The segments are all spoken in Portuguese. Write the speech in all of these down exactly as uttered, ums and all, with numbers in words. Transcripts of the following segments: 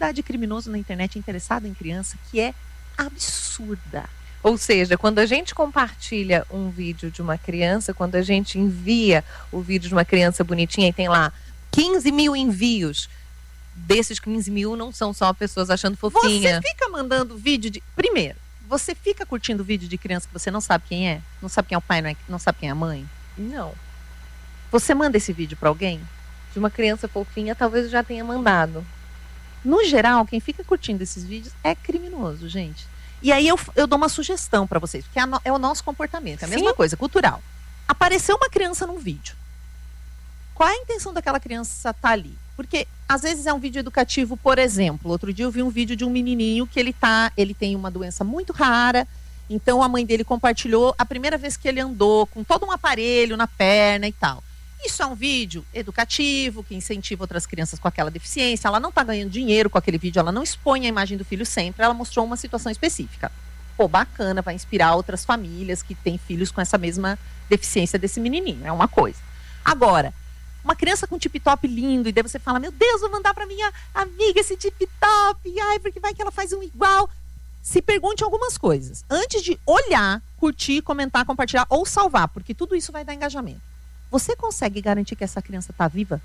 quantidade de criminoso na internet interessado em criança que é absurda. Ou seja, quando a gente compartilha um vídeo de uma criança, quando a gente envia o vídeo de uma criança bonitinha e tem lá quinze mil envios, desses quinze mil não são só pessoas achando fofinha. Você fica mandando vídeo de... Primeiro, você fica curtindo vídeo de criança que você não sabe quem é? Não sabe quem é o pai, não, é... não sabe quem é a mãe? Não. Você manda esse vídeo pra alguém? De uma criança fofinha, talvez eu já tenha mandado. No geral, quem fica curtindo esses vídeos é criminoso, gente. E aí eu, eu dou uma sugestão pra vocês, porque é, no, é o nosso comportamento, é a Sim. mesma coisa, cultural. Apareceu uma criança num vídeo. Qual é a intenção daquela criança estar ali? Porque às vezes é um vídeo educativo, por exemplo. Outro dia eu vi um vídeo de um menininho que ele tá, ele tem uma doença muito rara. Então a mãe dele compartilhou a primeira vez que ele andou com todo um aparelho na perna e tal. Isso é um vídeo educativo que incentiva outras crianças com aquela deficiência. Ela não está ganhando dinheiro com aquele vídeo, ela não expõe a imagem do filho sempre. Ela mostrou uma situação específica. Pô, bacana, vai inspirar outras famílias que têm filhos com essa mesma deficiência desse menininho. É uma coisa. Agora, uma criança com tip-top lindo, e daí você fala, meu Deus, vou mandar pra minha amiga esse tip-top, ai, porque vai que ela faz um igual. Se pergunte algumas coisas. Antes de olhar, curtir, comentar, compartilhar ou salvar, porque tudo isso vai dar engajamento. Você consegue garantir que essa criança tá viva?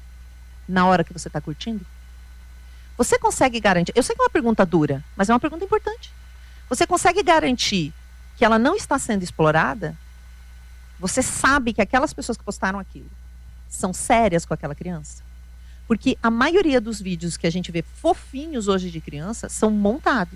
Na hora que você tá curtindo? Você consegue garantir... Eu sei que é uma pergunta dura, mas é uma pergunta importante. Você consegue garantir que ela não está sendo explorada? Você sabe que aquelas pessoas que postaram aquilo são sérias com aquela criança? Porque a maioria dos vídeos que a gente vê fofinhos hoje de criança são montados.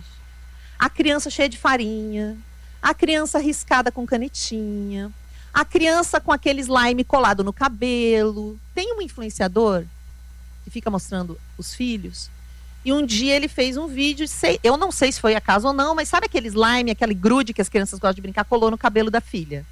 A criança cheia de farinha, a criança riscada com canetinha, a criança com aquele slime colado no cabelo. Tem um influenciador que fica mostrando os filhos. E um dia ele fez um vídeo, sei, eu não sei se foi acaso ou não, mas sabe aquele slime, aquele grude que as crianças gostam de brincar, colou no cabelo da filha.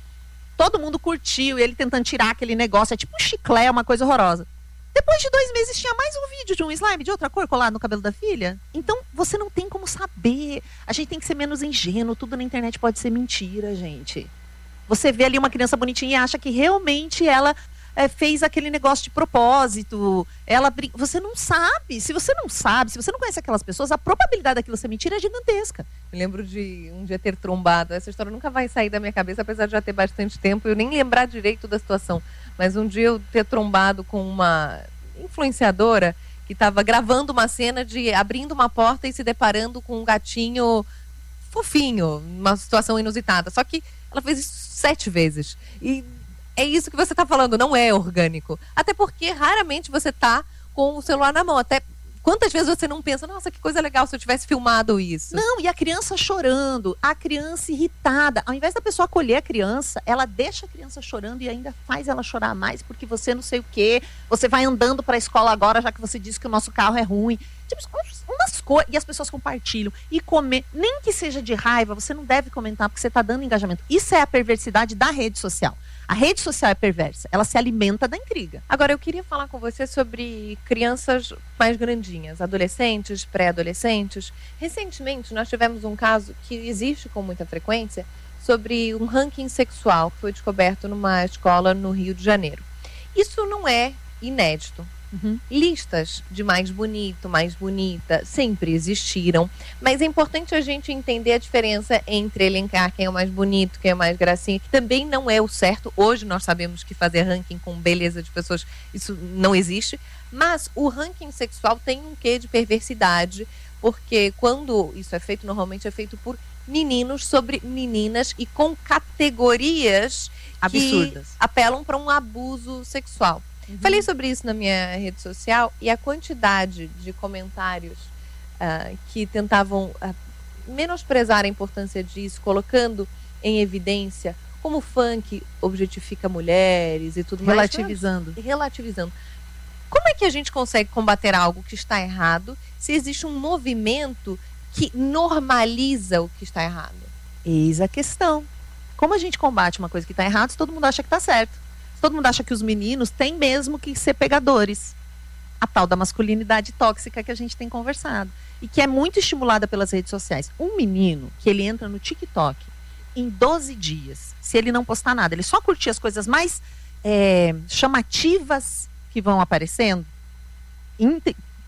Todo mundo curtiu, ele tentando tirar aquele negócio, é tipo um chiclete, uma coisa horrorosa. Depois de dois meses tinha mais um vídeo de um slime de outra cor colado no cabelo da filha. Então você não tem como saber. A gente tem que ser menos ingênuo, tudo na internet pode ser mentira, gente. Você vê ali uma criança bonitinha e acha que realmente ela é, fez aquele negócio de propósito. Ela brin... Você não sabe. Se você não sabe, se você não conhece aquelas pessoas, a probabilidade daquilo ser mentira é gigantesca. Me lembro de um dia ter trombado. Essa história nunca vai sair da minha cabeça, apesar de já ter bastante tempo. Eu nem lembrar direito da situação. Mas um dia eu ter trombado com uma influenciadora que estava gravando uma cena de abrindo uma porta e se deparando com um gatinho fofinho, uma situação inusitada. Só que ela fez isso sete vezes. E é isso que você está falando, não é orgânico. Até porque raramente você está com o celular na mão. Até quantas vezes você não pensa, nossa, que coisa legal se eu tivesse filmado isso. Não, e a criança chorando, a criança irritada. Ao invés da pessoa acolher a criança, ela deixa a criança chorando e ainda faz ela chorar mais porque você não sei o quê. Você vai andando para a escola agora, já que você disse que o nosso carro é ruim. Tipo, umas coisas. E as pessoas compartilham. E comer, nem que seja de raiva, você não deve comentar porque você está dando engajamento. Isso é a perversidade da rede social. A rede social é perversa, ela se alimenta da intriga. Agora, eu queria falar com você sobre crianças mais grandinhas, adolescentes, pré-adolescentes. Recentemente, nós tivemos um caso que existe com muita frequência sobre um ranking sexual que foi descoberto numa escola no Rio de Janeiro. Isso não é inédito. Uhum. Listas de mais bonito, mais bonita sempre existiram, mas é importante a gente entender a diferença entre elencar quem é o mais bonito, quem é mais gracinha, que também não é o certo. Hoje nós sabemos que fazer ranking com beleza de pessoas, isso não existe, mas o ranking sexual tem um quê de perversidade, porque quando isso é feito, normalmente é feito por meninos sobre meninas e com categorias absurdas que apelam para um abuso sexual. Uhum. Falei sobre isso na minha rede social e a quantidade de comentários uh, que tentavam uh, menosprezar a importância disso, colocando em evidência como o funk objetifica mulheres e tudo mais. Relativizando. Relativizando. Como é que a gente consegue combater algo que está errado se existe um movimento que normaliza o que está errado? Eis a questão. Como a gente combate uma coisa que está errada se todo mundo acha que está certo? Todo mundo acha que os meninos têm mesmo que ser pegadores. A tal da masculinidade tóxica que a gente tem conversado. E que é muito estimulada pelas redes sociais. Um menino que ele entra no TikTok em doze dias, se ele não postar nada, ele só curtir as coisas mais é, chamativas que vão aparecendo,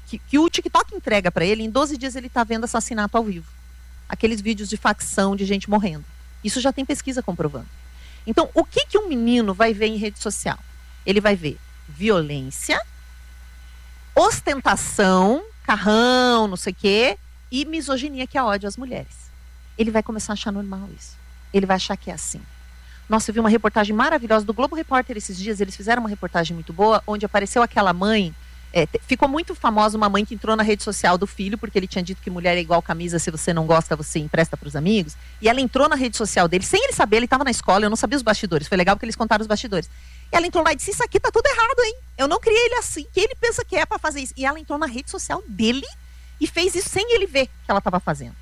que, que o TikTok entrega para ele, em doze dias ele está vendo assassinato ao vivo. Aqueles vídeos de facção, de gente morrendo. Isso já tem pesquisa comprovando. Então, o que, que um menino vai ver em rede social? Ele vai ver violência, ostentação, carrão, não sei o quê, e misoginia, que é ódio às mulheres. Ele vai começar a achar normal isso. Ele vai achar que é assim. Nossa, eu vi uma reportagem maravilhosa do Globo Repórter esses dias, eles fizeram uma reportagem muito boa, onde apareceu aquela mãe, é, ficou muito famosa uma mãe que entrou na rede social do filho, porque ele tinha dito que mulher é igual camisa, se você não gosta, você empresta para os amigos, e ela entrou na rede social dele, sem ele saber, ele estava na escola, eu não sabia os bastidores, foi legal porque eles contaram os bastidores. E ela entrou lá e disse, isso aqui tá tudo errado, hein? Eu não criei ele assim, que ele pensa que é para fazer isso. E ela entrou na rede social dele e fez isso sem ele ver que ela estava fazendo.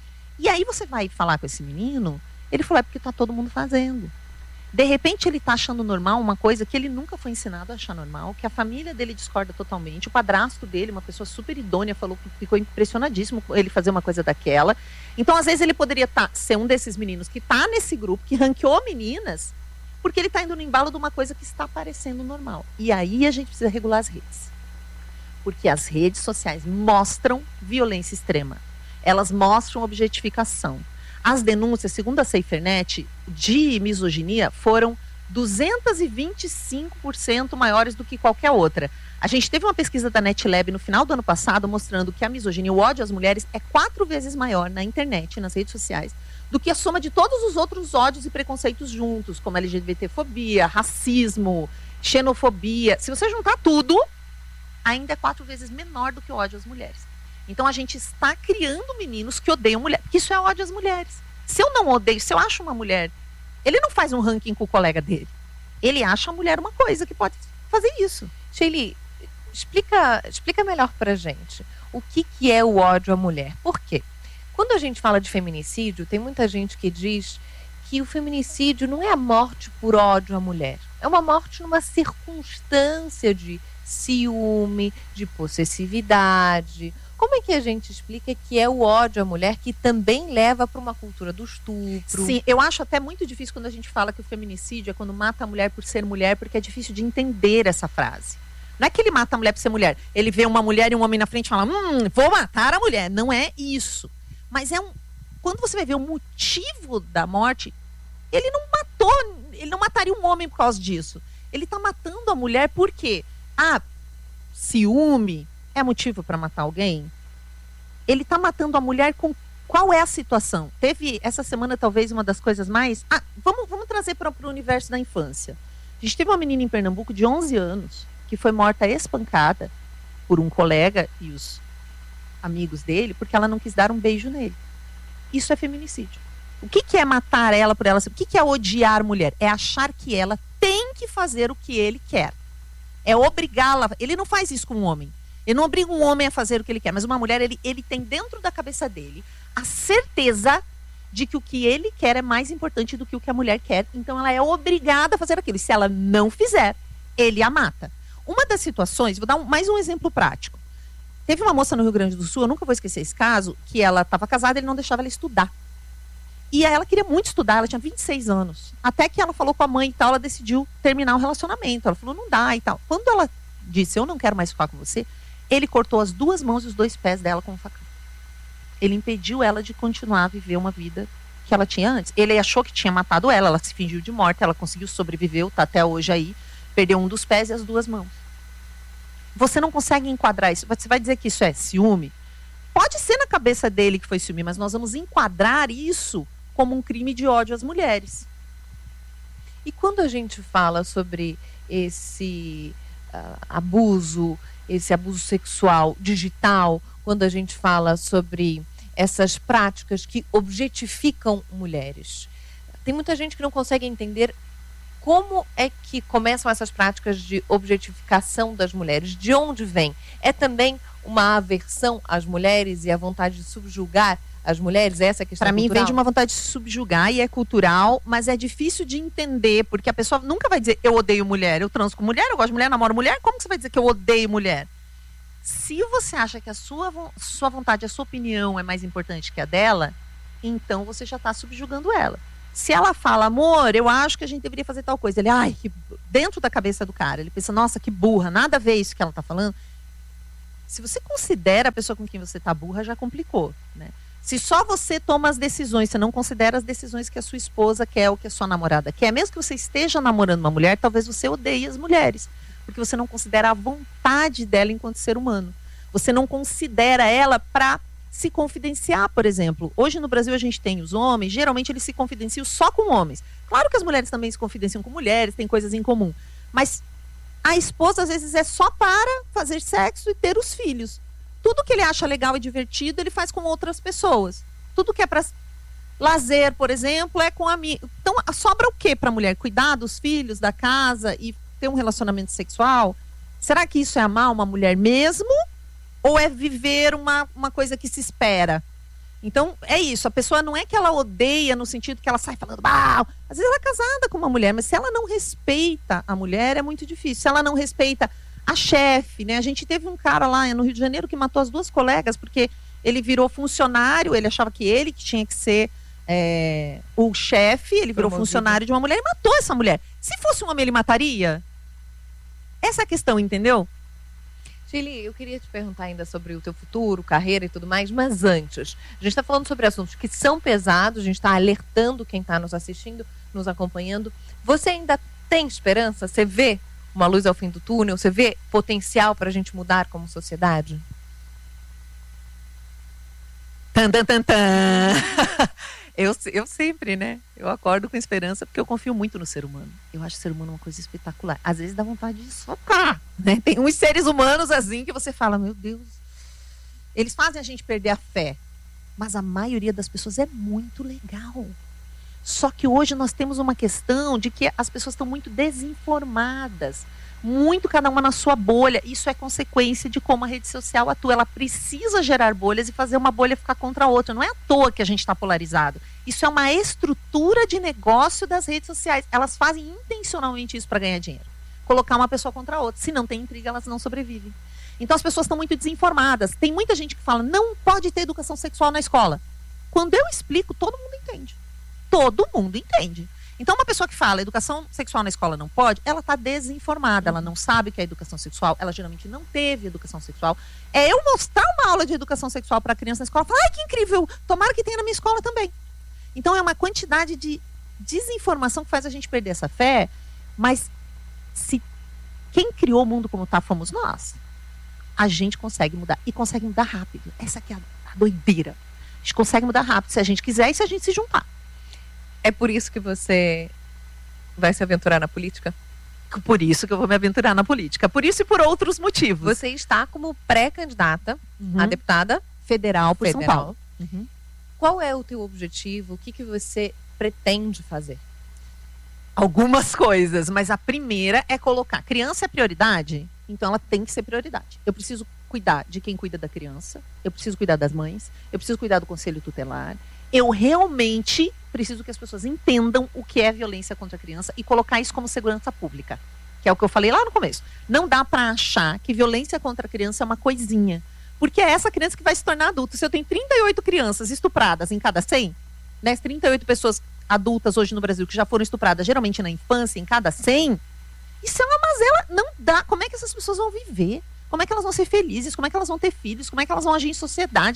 E aí você vai falar com esse menino, ele falou, é porque tá todo mundo fazendo. De repente ele está achando normal uma coisa que ele nunca foi ensinado a achar normal, que a família dele discorda totalmente, o padrasto dele, uma pessoa super idônea, falou que ficou impressionadíssimo ele fazer uma coisa daquela. Então, às vezes, ele poderia tá, ser um desses meninos que está nesse grupo, que ranqueou meninas, porque ele está indo no embalo de uma coisa que está parecendo normal. E aí a gente precisa regular as redes. Porque as redes sociais mostram violência extrema. Elas mostram objetificação. As denúncias, segundo a SaferNet, de misoginia foram duzentos e vinte e cinco por cento maiores do que qualquer outra. A gente teve uma pesquisa da NetLab no final do ano passado mostrando que a misoginia, o ódio às mulheres, é quatro vezes maior na internet, nas redes sociais, do que a soma de todos os outros ódios e preconceitos juntos, como LGBTfobia, racismo, xenofobia. Se você juntar tudo, ainda é quatro vezes menor do que o ódio às mulheres. Então a gente está criando meninos que odeiam mulher, porque isso é ódio às mulheres. Se eu não odeio, se eu acho uma mulher, ele não faz um ranking com o colega dele. Ele acha a mulher uma coisa que pode fazer isso. Sheili, explica, explica melhor pra gente o que, que é o ódio à mulher. Por quê? Quando a gente fala de feminicídio, tem muita gente que diz que o feminicídio não é a morte por ódio à mulher. É uma morte numa circunstância de ciúme, de possessividade. Como é que a gente explica que é o ódio à mulher que também leva para uma cultura do estupro? Sim, eu acho até muito difícil quando a gente fala que o feminicídio é quando mata a mulher por ser mulher, porque é difícil de entender essa frase. Não é que ele mata a mulher por ser mulher. Ele vê uma mulher e um homem na frente e fala, hum, vou matar a mulher. Não é isso. Mas é um... Quando você vai ver o motivo da morte, ele não matou, ele não mataria um homem por causa disso. Ele está matando a mulher por quê? Ah, ciúme é motivo para matar alguém? Ele está matando a mulher com... Qual é a situação? Teve essa semana talvez uma das coisas mais... Ah, vamos, vamos trazer para o universo da infância. A gente teve uma menina em Pernambuco de onze anos que foi morta espancada por um colega e os amigos dele porque ela não quis dar um beijo nele. Isso é feminicídio. O que, que é matar ela por ela? O que, que é odiar a mulher? É achar que ela tem que fazer o que ele quer. É obrigá-la. Ele não faz isso com um homem. Ele não obriga um homem a fazer o que ele quer, mas uma mulher, ele, ele tem dentro da cabeça dele a certeza de que o que ele quer é mais importante do que o que a mulher quer. Então ela é obrigada a fazer aquilo. E se ela não fizer, ele a mata. Uma das situações, vou dar um, mais um exemplo prático. Teve uma moça no Rio Grande do Sul, eu nunca vou esquecer esse caso, que ela estava casada e ele não deixava ela estudar. E ela queria muito estudar, ela tinha vinte e seis anos. Até que ela falou com a mãe e tal, ela decidiu terminar o relacionamento. Ela falou, não dá e tal. Quando ela disse, eu não quero mais ficar com você, ele cortou as duas mãos e os dois pés dela com um facão. Ele impediu ela de continuar a viver uma vida que ela tinha antes. Ele achou que tinha matado ela, ela se fingiu de morta, ela conseguiu sobreviver, tá até hoje aí, perdeu um dos pés e as duas mãos. Você não consegue enquadrar isso. Você vai dizer que isso é ciúme? Pode ser na cabeça dele que foi ciúme, mas nós vamos enquadrar isso como um crime de ódio às mulheres. E quando a gente fala sobre esse uh, abuso, esse abuso sexual digital, quando a gente fala sobre essas práticas que objetificam mulheres, tem muita gente que não consegue entender como é que começam essas práticas de objetificação das mulheres, de onde vem? É também uma aversão às mulheres e a vontade de subjugar as mulheres? Essa é a questão cultural? Para mim vem de uma vontade de subjugar e é cultural, mas é difícil de entender, porque a pessoa nunca vai dizer eu odeio mulher, eu transo com mulher, eu gosto de mulher, namoro mulher, como que você vai dizer que eu odeio mulher? Se você acha que a sua, sua vontade, a sua opinião é mais importante que a dela, então você já está subjugando ela. Se ela fala, amor, eu acho que a gente deveria fazer tal coisa, ele, ai, que... dentro da cabeça do cara, ele pensa, nossa, que burra, nada a ver isso que ela está falando, Se você considera a pessoa com quem você tá burra, já complicou, né? Se só você toma as decisões, você não considera as decisões que a sua esposa quer ou que a sua namorada quer, mesmo que você esteja namorando uma mulher, talvez você odeie as mulheres, porque você não considera a vontade dela enquanto ser humano. Você não considera ela para se confidenciar, por exemplo. Hoje no Brasil a gente tem os homens, geralmente eles se confidenciam só com homens. Claro que as mulheres também se confidenciam com mulheres, tem coisas em comum. Mas a esposa às vezes é só para fazer sexo e ter os filhos. Tudo que ele acha legal e divertido, ele faz com outras pessoas. Tudo que é para lazer, por exemplo, é com amigos. Então, sobra o que para a mulher? Cuidar dos filhos, da casa e ter um relacionamento sexual? Será que isso é amar uma mulher mesmo? Ou é viver uma, uma coisa que se espera? Então, é isso. A pessoa não é que ela odeia no sentido que ela sai falando, ah! Às vezes ela é casada com uma mulher, mas se ela não respeita a mulher, é muito difícil. Se ela não respeita a chefe, né? A gente teve um cara lá no Rio de Janeiro que matou as duas colegas porque ele virou funcionário, ele achava que ele que tinha que ser é, o chefe, ele virou Promovido. funcionário de uma mulher e matou essa mulher. Se fosse um homem, ele mataria? Essa é a questão, entendeu? Shirley, eu queria te perguntar ainda sobre o teu futuro, carreira e tudo mais, mas antes, a gente está falando sobre assuntos que são pesados, a gente está alertando quem está nos assistindo, nos acompanhando. Você ainda tem esperança? Você vê uma luz ao fim do túnel? Você vê potencial para a gente mudar como sociedade? Tan, tan, tan, tan. Eu, eu sempre, né? Eu acordo com esperança porque eu confio muito no ser humano. Eu acho o ser humano uma coisa espetacular. Às vezes dá vontade de socar, né? Tem uns seres humanos assim que você fala, meu Deus, eles fazem a gente perder a fé. Mas a maioria das pessoas é muito legal. Só que hoje nós temos uma questão de que as pessoas estão muito desinformadas. Muito cada uma na sua bolha. Isso é consequência de como a rede social atua. Ela precisa gerar bolhas e fazer uma bolha ficar contra a outra. Não é à toa que a gente está polarizado. Isso é uma estrutura de negócio das redes sociais. Elas fazem intencionalmente isso para ganhar dinheiro. Colocar uma pessoa contra a outra. Se não tem intriga, elas não sobrevivem. Então as pessoas estão muito desinformadas. Tem muita gente que fala, não pode ter educação sexual na escola. Quando eu explico, todo mundo entende. Todo mundo entende. Então, uma pessoa que fala educação sexual na escola não pode, ela está desinformada, ela não sabe o que é educação sexual, ela geralmente não teve educação sexual. É eu mostrar uma aula de educação sexual para a criança na escola, falar, ai, que incrível, tomara que tenha na minha escola também. Então, é uma quantidade de desinformação que faz a gente perder essa fé, mas se quem criou o mundo como está fomos nós, a gente consegue mudar, e consegue mudar rápido. Essa aqui é a, a doideira. A gente consegue mudar rápido se a gente quiser e se a gente se juntar. É por isso que você vai se aventurar na política? Por isso que eu vou me aventurar na política. Por isso e por outros motivos. Você está como pré-candidata uhum. a deputada federal por federal. São Paulo. Uhum. Qual é o teu objetivo? O que, que você pretende fazer? Algumas coisas, mas a primeira é colocar. Criança é prioridade, então ela tem que ser prioridade. Eu preciso cuidar de quem cuida da criança, eu preciso cuidar das mães, eu preciso cuidar do conselho tutelar. Eu realmente preciso que as pessoas entendam o que é violência contra a criança e colocar isso como segurança pública, que é o que eu falei lá no começo. Não dá para achar que violência contra a criança é uma coisinha, porque é essa criança que vai se tornar adulta. Se eu tenho trinta e oito crianças estupradas em cada cem, né, trinta e oito pessoas adultas hoje no Brasil que já foram estupradas, geralmente na infância, em cada cem, isso é uma mazela, não dá. Como é que essas pessoas vão viver? Como é que elas vão ser felizes? Como é que elas vão ter filhos? Como é que elas vão agir em sociedade?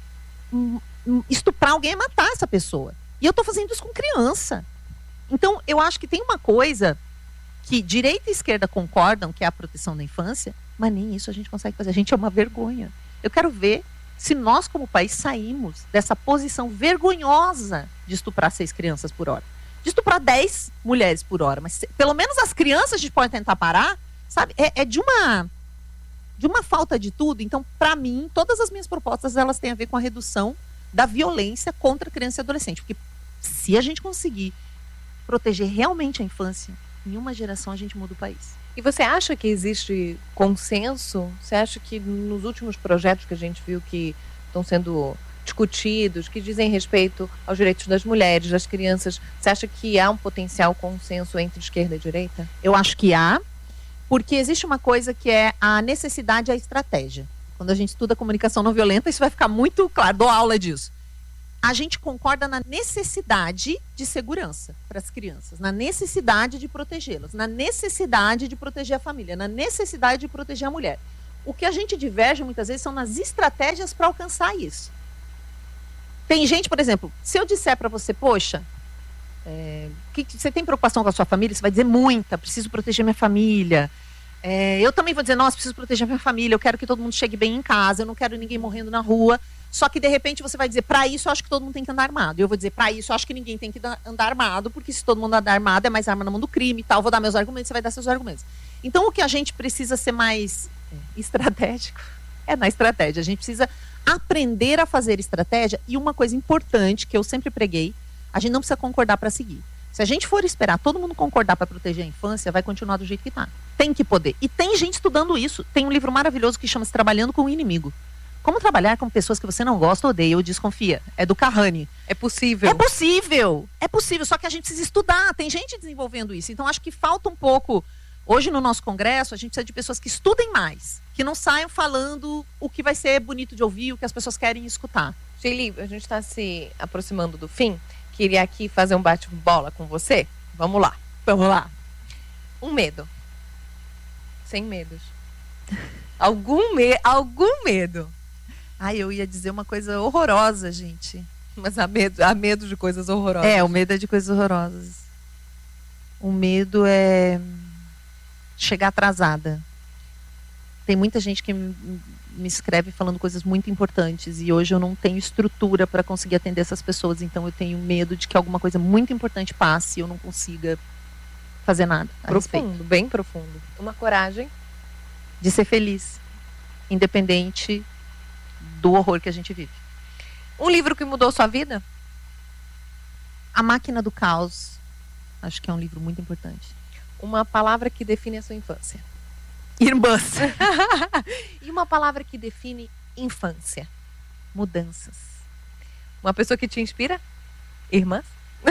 Estuprar alguém é matar essa pessoa. E eu estou fazendo isso com criança. Então, eu acho que tem uma coisa que direita e esquerda concordam, que é a proteção da infância, mas nem isso a gente consegue fazer. A gente é uma vergonha. Eu quero ver se nós, como país, saímos dessa posição vergonhosa de estuprar seis crianças por hora. De estuprar dez mulheres por hora. Mas se, pelo menos as crianças a gente pode tentar parar, sabe? É, é de uma... de uma falta de tudo. Então, para mim, todas as minhas propostas, elas têm a ver com a redução da violência contra criança e adolescente. Porque se a gente conseguir proteger realmente a infância, em uma geração a gente muda o país. E você acha que existe consenso? Você acha que nos últimos projetos que a gente viu que estão sendo discutidos, que dizem respeito aos direitos das mulheres, das crianças, você acha que há um potencial consenso entre esquerda e direita? Eu acho que há, porque existe uma coisa que é a necessidade e a estratégia. Quando a gente estuda comunicação não violenta, isso vai ficar muito claro, dou aula disso. A gente concorda na necessidade de segurança para as crianças, na necessidade de protegê-las, na necessidade de proteger a família, na necessidade de proteger a mulher. O que a gente diverge muitas vezes são nas estratégias para alcançar isso. Tem gente, por exemplo, se eu disser para você, poxa, é, que, que você tem preocupação com a sua família? Você vai dizer muita, preciso proteger minha família. É, eu também vou dizer, nossa, preciso proteger minha família, eu quero que todo mundo chegue bem em casa, eu não quero ninguém morrendo na rua. Só que de repente você vai dizer, para isso eu acho que todo mundo tem que andar armado. E eu vou dizer, para isso eu acho que ninguém tem que andar armado, porque se todo mundo andar armado é mais arma na mão do crime e tal. Eu vou dar meus argumentos, você vai dar seus argumentos. Então o que a gente precisa ser mais estratégico é na estratégia. A gente precisa aprender a fazer estratégia. E uma coisa importante que eu sempre preguei, a gente não precisa concordar para seguir. Se a gente for esperar todo mundo concordar para proteger a infância, vai continuar do jeito que está. Tem que poder. E tem gente estudando isso. Tem um livro maravilhoso que chama-se Trabalhando com o Inimigo. Como trabalhar com pessoas que você não gosta, odeia ou desconfia. É do Kahane. É possível. É possível. É possível, só que a gente precisa estudar. Tem gente desenvolvendo isso. Então acho que falta um pouco... Hoje no nosso congresso, a gente precisa de pessoas que estudem mais. Que não saiam falando o que vai ser bonito de ouvir, o que as pessoas querem escutar. Sheili, a gente está se aproximando do fim. Queria aqui fazer um bate-bola com você. Vamos lá. Vamos lá. Um medo. Sem medos. Algum, me... Algum medo. Ai, eu ia dizer uma coisa horrorosa, gente. Mas há medo, há medo de coisas horrorosas. É, o medo é de coisas horrorosas. O medo é chegar atrasada. Tem muita gente que me escreve falando coisas muito importantes e hoje eu não tenho estrutura para conseguir atender essas pessoas, então eu tenho medo de que alguma coisa muito importante passe e eu não consiga fazer nada a Profundo, respeito. Bem profundo. Uma coragem de ser feliz, independente do horror que a gente vive. Um livro que mudou sua vida? A Máquina do Caos. Acho que é um livro muito importante. Uma palavra que define a sua infância? Irmãs. E uma palavra que define infância? Mudanças. Uma pessoa que te inspira? Irmãs?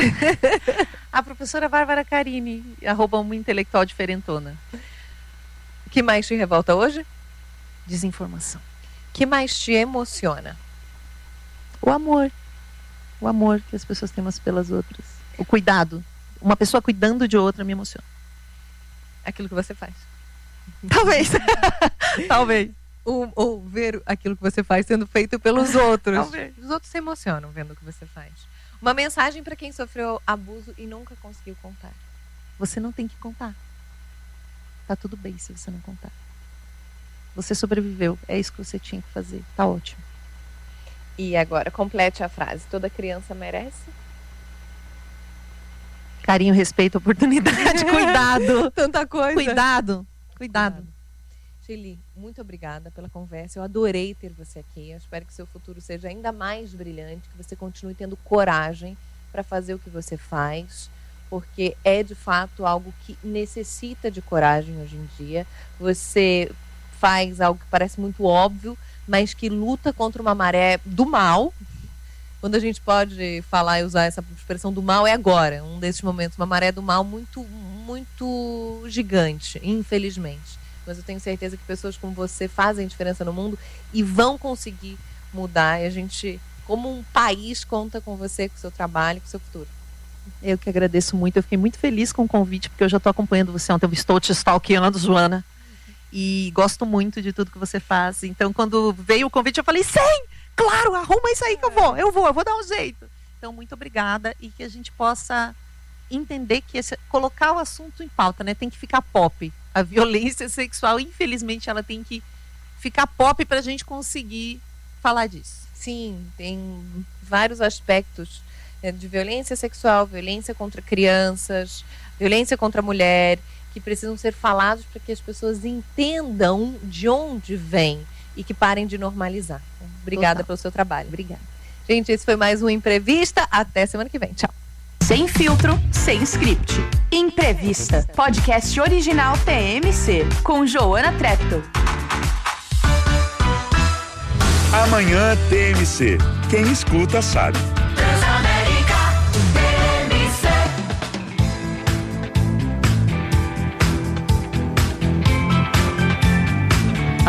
A professora Bárbara Carini, arroba uma intelectual diferentona. O que mais te revolta hoje? Desinformação. O que mais te emociona? O amor. O amor que as pessoas têm umas pelas outras. O cuidado. Uma pessoa cuidando de outra me emociona. Aquilo que você faz. Talvez. Talvez. Ou, ou ver aquilo que você faz sendo feito pelos outros. Talvez. Os outros se emocionam vendo o que você faz. Uma mensagem para quem sofreu abuso e nunca conseguiu contar. Você não tem que contar. Tá tudo bem se você não contar. Você sobreviveu. É isso que você tinha que fazer. Tá ótimo. E agora, complete a frase. Toda criança merece? Carinho, respeito, oportunidade, cuidado. Tanta coisa. Cuidado. Cuidado. Sheili, muito obrigada pela conversa. Eu adorei ter você aqui. Eu espero que seu futuro seja ainda mais brilhante, que você continue tendo coragem para fazer o que você faz, porque é de fato algo que necessita de coragem hoje em dia. Você faz algo que parece muito óbvio, mas que luta contra uma maré do mal. Quando a gente pode falar e usar essa expressão do mal, é agora, um desses momentos, uma maré do mal muito, muito gigante, infelizmente. Mas eu tenho certeza que pessoas como você fazem diferença no mundo e vão conseguir mudar. E a gente, como um país, conta com você, com o seu trabalho, com o seu futuro. Eu que agradeço muito, eu fiquei muito feliz com o convite, porque eu já estou acompanhando você ontem, eu estou te stalkeando, Joana, e gosto muito de tudo que você faz. Então, quando veio o convite, eu falei, sim! Claro, arruma isso aí que eu vou, eu vou, eu vou dar um jeito. Então, muito obrigada e que a gente possa entender que esse, colocar o assunto em pauta, né? Tem que ficar pop. A violência sexual, infelizmente, ela tem que ficar pop para a gente conseguir falar disso. Sim, tem vários aspectos né, de violência sexual, violência contra crianças, violência contra a mulher, que precisam ser falados para que as pessoas entendam de onde vem e que parem de normalizar. Obrigada Total. Pelo seu trabalho. Obrigada. Gente, esse foi mais um Imprevista. Até semana que vem. Tchau. Sem filtro, sem script. Imprevista. Podcast original T M C. Com Joana Treptow. Amanhã T M C. Quem escuta sabe.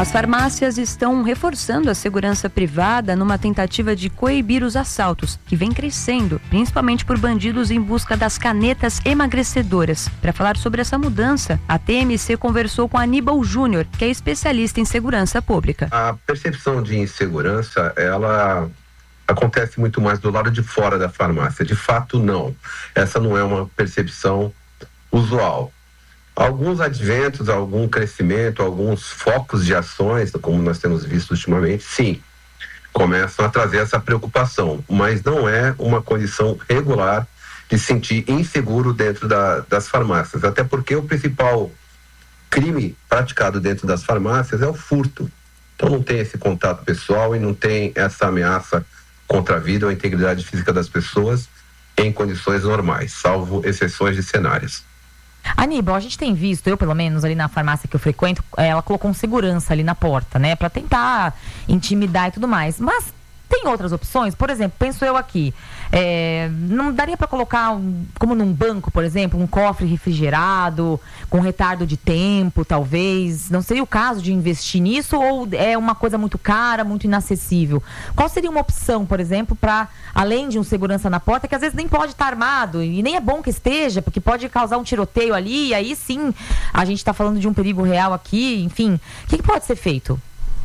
As farmácias estão reforçando a segurança privada numa tentativa de coibir os assaltos, que vem crescendo, principalmente por bandidos em busca das canetas emagrecedoras. Para falar sobre essa mudança, a T M C conversou com Aníbal Júnior, que é especialista em segurança pública. A percepção de insegurança, ela acontece muito mais do lado de fora da farmácia. De fato, não. Essa não é uma percepção usual. Alguns adventos, algum crescimento, alguns focos de ações, como nós temos visto ultimamente, sim, começam a trazer essa preocupação, mas não é uma condição regular de se sentir inseguro dentro da, das farmácias, até porque o principal crime praticado dentro das farmácias é o furto. Então não tem esse contato pessoal e não tem essa ameaça contra a vida ou a integridade física das pessoas em condições normais, salvo exceções de cenários. Aníbal, a gente tem visto, eu pelo menos ali na farmácia que eu frequento, ela colocou um segurança ali na porta, né, pra tentar intimidar e tudo mais, mas tem outras opções? Por exemplo, penso eu aqui, é, não daria para colocar, um, como num banco, por exemplo, um cofre refrigerado, com retardo de tempo, talvez? Não seria o caso de investir nisso ou é uma coisa muito cara, muito inacessível? Qual seria uma opção, por exemplo, para, além de um segurança na porta, que às vezes nem pode estar armado, e nem é bom que esteja, porque pode causar um tiroteio ali, e aí sim, a gente está falando de um perigo real aqui, enfim. O que, que pode ser feito?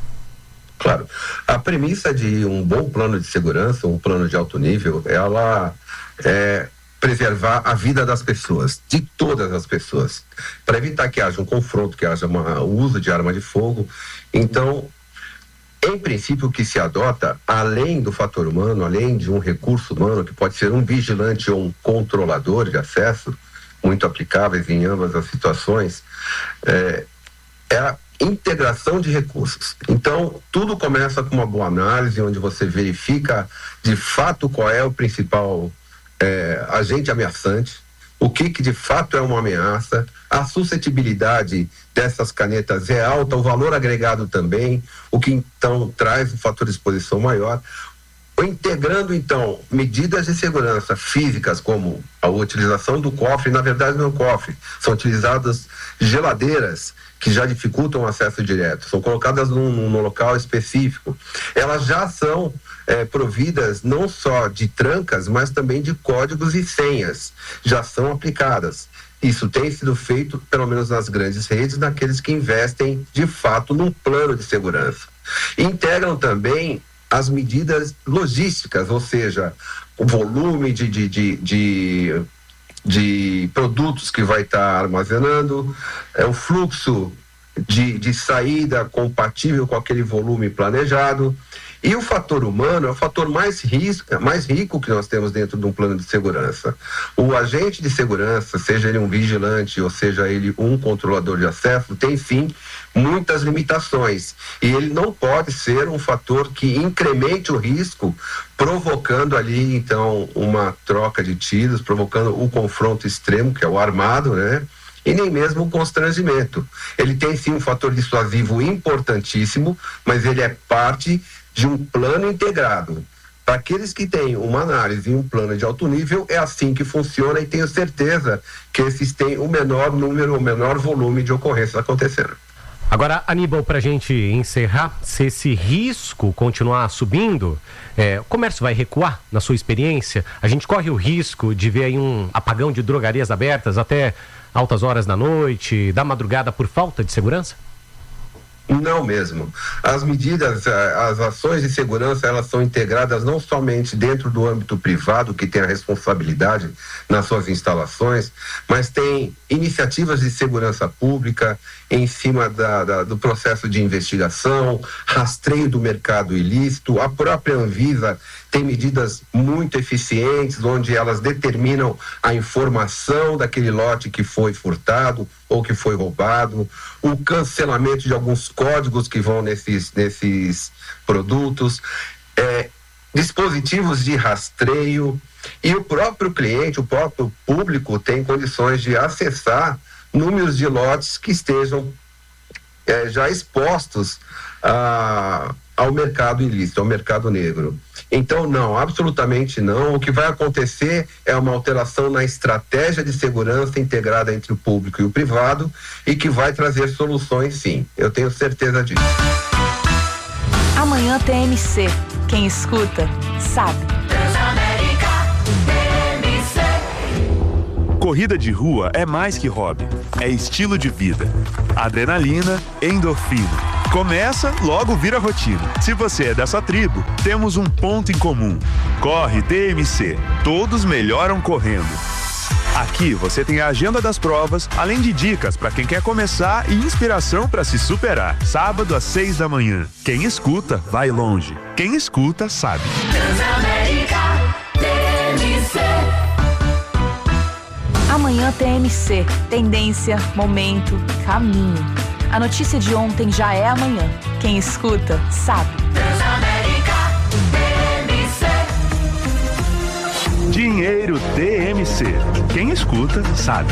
Claro, a premissa de um bom plano de segurança, um plano de alto nível, ela é preservar a vida das pessoas, de todas as pessoas, para evitar que haja um confronto, que haja uma, o uso de arma de fogo. Então, em princípio, o que se adota, além do fator humano, além de um recurso humano, que pode ser um vigilante ou um controlador de acesso, muito aplicáveis em ambas as situações, é, é a integração de recursos. Então, tudo começa com uma boa análise, onde você verifica de fato qual é o principal é, agente ameaçante, o que, que de fato é uma ameaça, a suscetibilidade dessas canetas é alta, o valor agregado também, o que então traz um fator de exposição maior. Integrando, então, medidas de segurança físicas, como a utilização do cofre, na verdade não é um cofre, são utilizadas geladeiras que já dificultam o acesso direto, são colocadas num, num local específico. Elas já são é, providas não só de trancas, mas também de códigos e senhas, já são aplicadas. Isso tem sido feito, pelo menos nas grandes redes, naqueles que investem, de fato, num plano de segurança. Integram também as medidas logísticas, ou seja, o volume de, de, de, de, de produtos que vai estar armazenando, é, o fluxo de, de saída compatível com aquele volume planejado. E o fator humano é o fator mais, risco, mais rico que nós temos dentro de um plano de segurança. O agente de segurança, seja ele um vigilante ou seja ele um controlador de acesso, tem sim muitas limitações. E ele não pode ser um fator que incremente o risco, provocando ali, então, uma troca de tiros, provocando o confronto extremo, que é o armado, né? E nem mesmo o constrangimento. Ele tem sim um fator dissuasivo importantíssimo, mas ele é parte de um plano integrado. Para aqueles que têm uma análise e um plano de alto nível, é assim que funciona e tenho certeza que esses têm o menor número, o menor volume de ocorrências acontecendo. Agora, Aníbal, para a gente encerrar, se esse risco continuar subindo, é, o comércio vai recuar, na sua experiência? A gente corre o risco de ver aí um apagão de drogarias abertas até altas horas da noite, da madrugada, por falta de segurança? Não mesmo. As medidas, as ações de segurança, elas são integradas não somente dentro do âmbito privado, que tem a responsabilidade nas suas instalações, mas tem iniciativas de segurança pública em cima da, da, do processo de investigação, rastreio do mercado ilícito. A própria Anvisa tem medidas muito eficientes, onde elas determinam a informação daquele lote que foi furtado ou que foi roubado, o cancelamento de alguns códigos que vão nesses, nesses produtos, é, dispositivos de rastreio, e o próprio cliente, o próprio público tem condições de acessar números de lotes que estejam é, já expostos a ao mercado ilícito, ao mercado negro. Então, não, absolutamente não. O que vai acontecer é uma alteração na estratégia de segurança integrada entre o público e o privado e que vai trazer soluções, sim. Eu tenho certeza disso. Amanhã T M C. Quem escuta, sabe. Corrida de rua é mais que hobby, é estilo de vida. Adrenalina, endorfina. Começa, logo vira rotina. Se você é dessa tribo, temos um ponto em comum. Corre T M C. Todos melhoram correndo. Aqui você tem a agenda das provas, além de dicas para quem quer começar e inspiração para se superar. Sábado às seis da manhã. Quem escuta, vai longe. Quem escuta, sabe. Transamérica T M C. Amanhã T M C. Tendência, momento, caminho. A notícia de ontem já é amanhã. Quem escuta, sabe. Transamérica T M C. Dinheiro T M C. Quem escuta, sabe.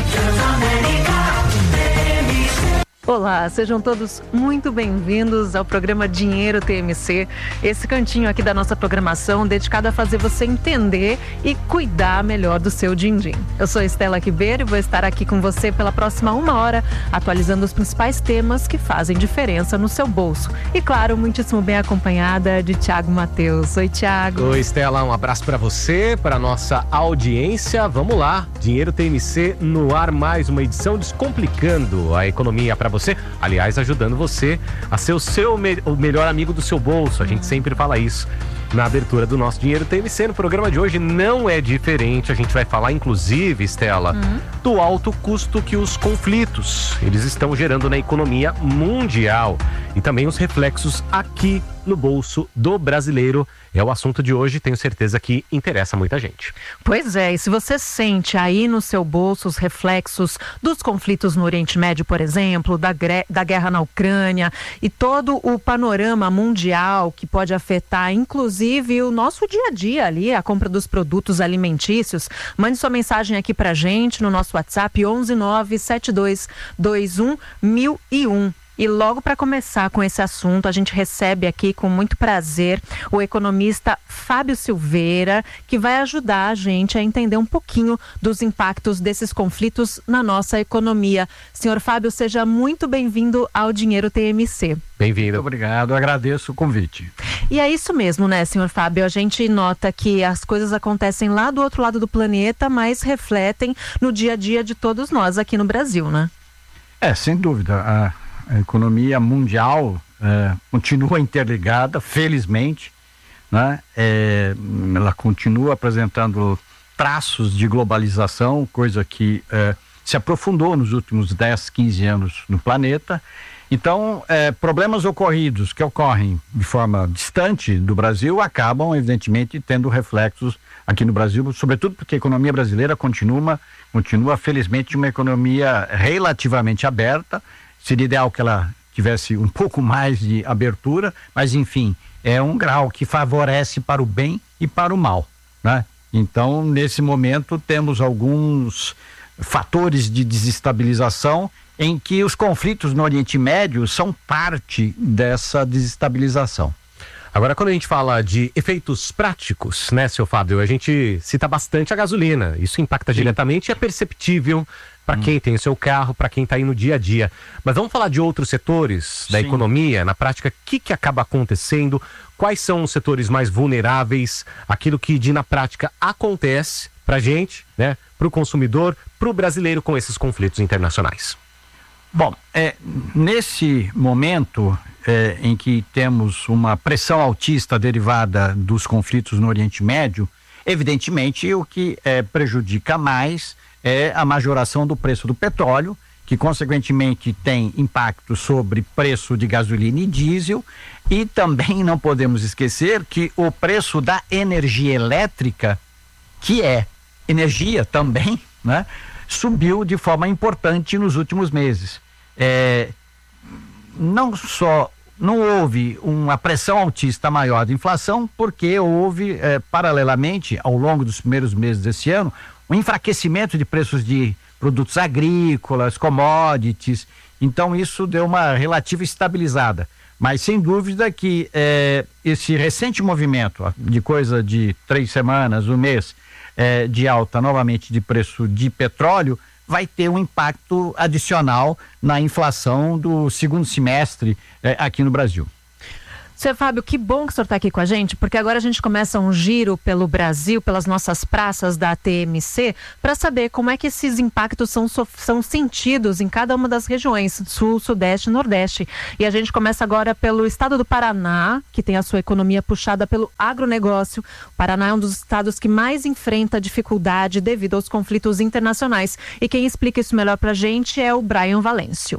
Olá, sejam todos muito bem-vindos ao programa Dinheiro T M C, esse cantinho aqui da nossa programação dedicado a fazer você entender e cuidar melhor do seu din-din. Eu sou Estela Ribeiro e vou estar aqui com você pela próxima uma hora, atualizando os principais temas que fazem diferença no seu bolso. E claro, muitíssimo bem acompanhada de Thiago Matheus. Oi, Thiago. Oi, Estela, um abraço para você, para nossa audiência. Vamos lá, Dinheiro T M C no ar, mais uma edição descomplicando a economia para você. Você, aliás, ajudando você a ser o seu me- o melhor amigo do seu bolso. A gente sempre fala isso na abertura do nosso Dinheiro T M C. No programa de hoje não é diferente. A gente vai falar, inclusive, Estela, uhum. do alto custo que os conflitos eles estão gerando na economia mundial e também os reflexos aqui no bolso do brasileiro. É o assunto de hoje, tenho certeza que interessa muita gente. Pois é, e se você sente aí no seu bolso os reflexos dos conflitos no Oriente Médio, por exemplo, da, gre- da guerra na Ucrânia e todo o panorama mundial que pode afetar, inclusive, o nosso dia a dia ali, a compra dos produtos alimentícios, mande sua mensagem aqui pra gente no nosso WhatsApp onze nove sete dois dois um mil e um. E logo para começar com esse assunto, a gente recebe aqui com muito prazer o economista Fábio Silveira, que vai ajudar a gente a entender um pouquinho dos impactos desses conflitos na nossa economia. Senhor Fábio, seja muito bem-vindo ao Dinheiro T M C. Bem-vindo. Muito obrigado, agradeço o convite. E é isso mesmo, né, senhor Fábio? A gente nota que as coisas acontecem lá do outro lado do planeta, mas refletem no dia a dia de todos nós aqui no Brasil, né? É, sem dúvida. A... A economia mundial é, continua interligada, felizmente, né? É, ela continua apresentando traços de globalização, coisa que é, se aprofundou nos últimos dez, quinze anos no planeta. Então, é, problemas ocorridos que ocorrem de forma distante do Brasil acabam, evidentemente, tendo reflexos aqui no Brasil, sobretudo porque a economia brasileira continua, continua felizmente, uma economia relativamente aberta. Seria ideal que ela tivesse um pouco mais de abertura, mas enfim, é um grau que favorece para o bem e para o mal, né? Então, nesse momento, temos alguns fatores de desestabilização em que os conflitos no Oriente Médio são parte dessa desestabilização. Agora, quando a gente fala de efeitos práticos, né, seu Fábio, a gente cita bastante a gasolina. Isso impacta Sim. diretamente e é perceptível para hum. quem tem o seu carro, para quem está aí no dia a dia. Mas vamos falar de outros setores da Sim. economia, na prática, o que, que acaba acontecendo? Quais são os setores mais vulneráveis? Aquilo que de, na prática acontece para a gente, né, para o consumidor, para o brasileiro com esses conflitos internacionais. Bom, é, nesse momento é, em que temos uma pressão altista derivada dos conflitos no Oriente Médio, evidentemente o que é, prejudica mais é a majoração do preço do petróleo, que consequentemente tem impacto sobre preço de gasolina e diesel, e também não podemos esquecer que o preço da energia elétrica, que é energia também, né, subiu de forma importante nos últimos meses. É, não só não houve uma pressão altista maior de inflação, porque houve, é, paralelamente, ao longo dos primeiros meses desse ano, um enfraquecimento de preços de produtos agrícolas, commodities. Então isso deu uma relativa estabilizada. Mas sem dúvida que é, esse recente movimento de coisa de três semanas, um mês, é, de alta novamente de preço de petróleo, vai ter um impacto adicional na inflação do segundo semestre é, aqui no Brasil. Seu Fábio, que bom que o senhor está aqui com a gente, porque agora a gente começa um giro pelo Brasil, pelas nossas praças da T M C, para saber como é que esses impactos são, são sentidos em cada uma das regiões, Sul, Sudeste e Nordeste. E a gente começa agora pelo estado do Paraná, que tem a sua economia puxada pelo agronegócio. O Paraná é um dos estados que mais enfrenta dificuldade devido aos conflitos internacionais. E quem explica isso melhor para a gente é o Brian Valêncio.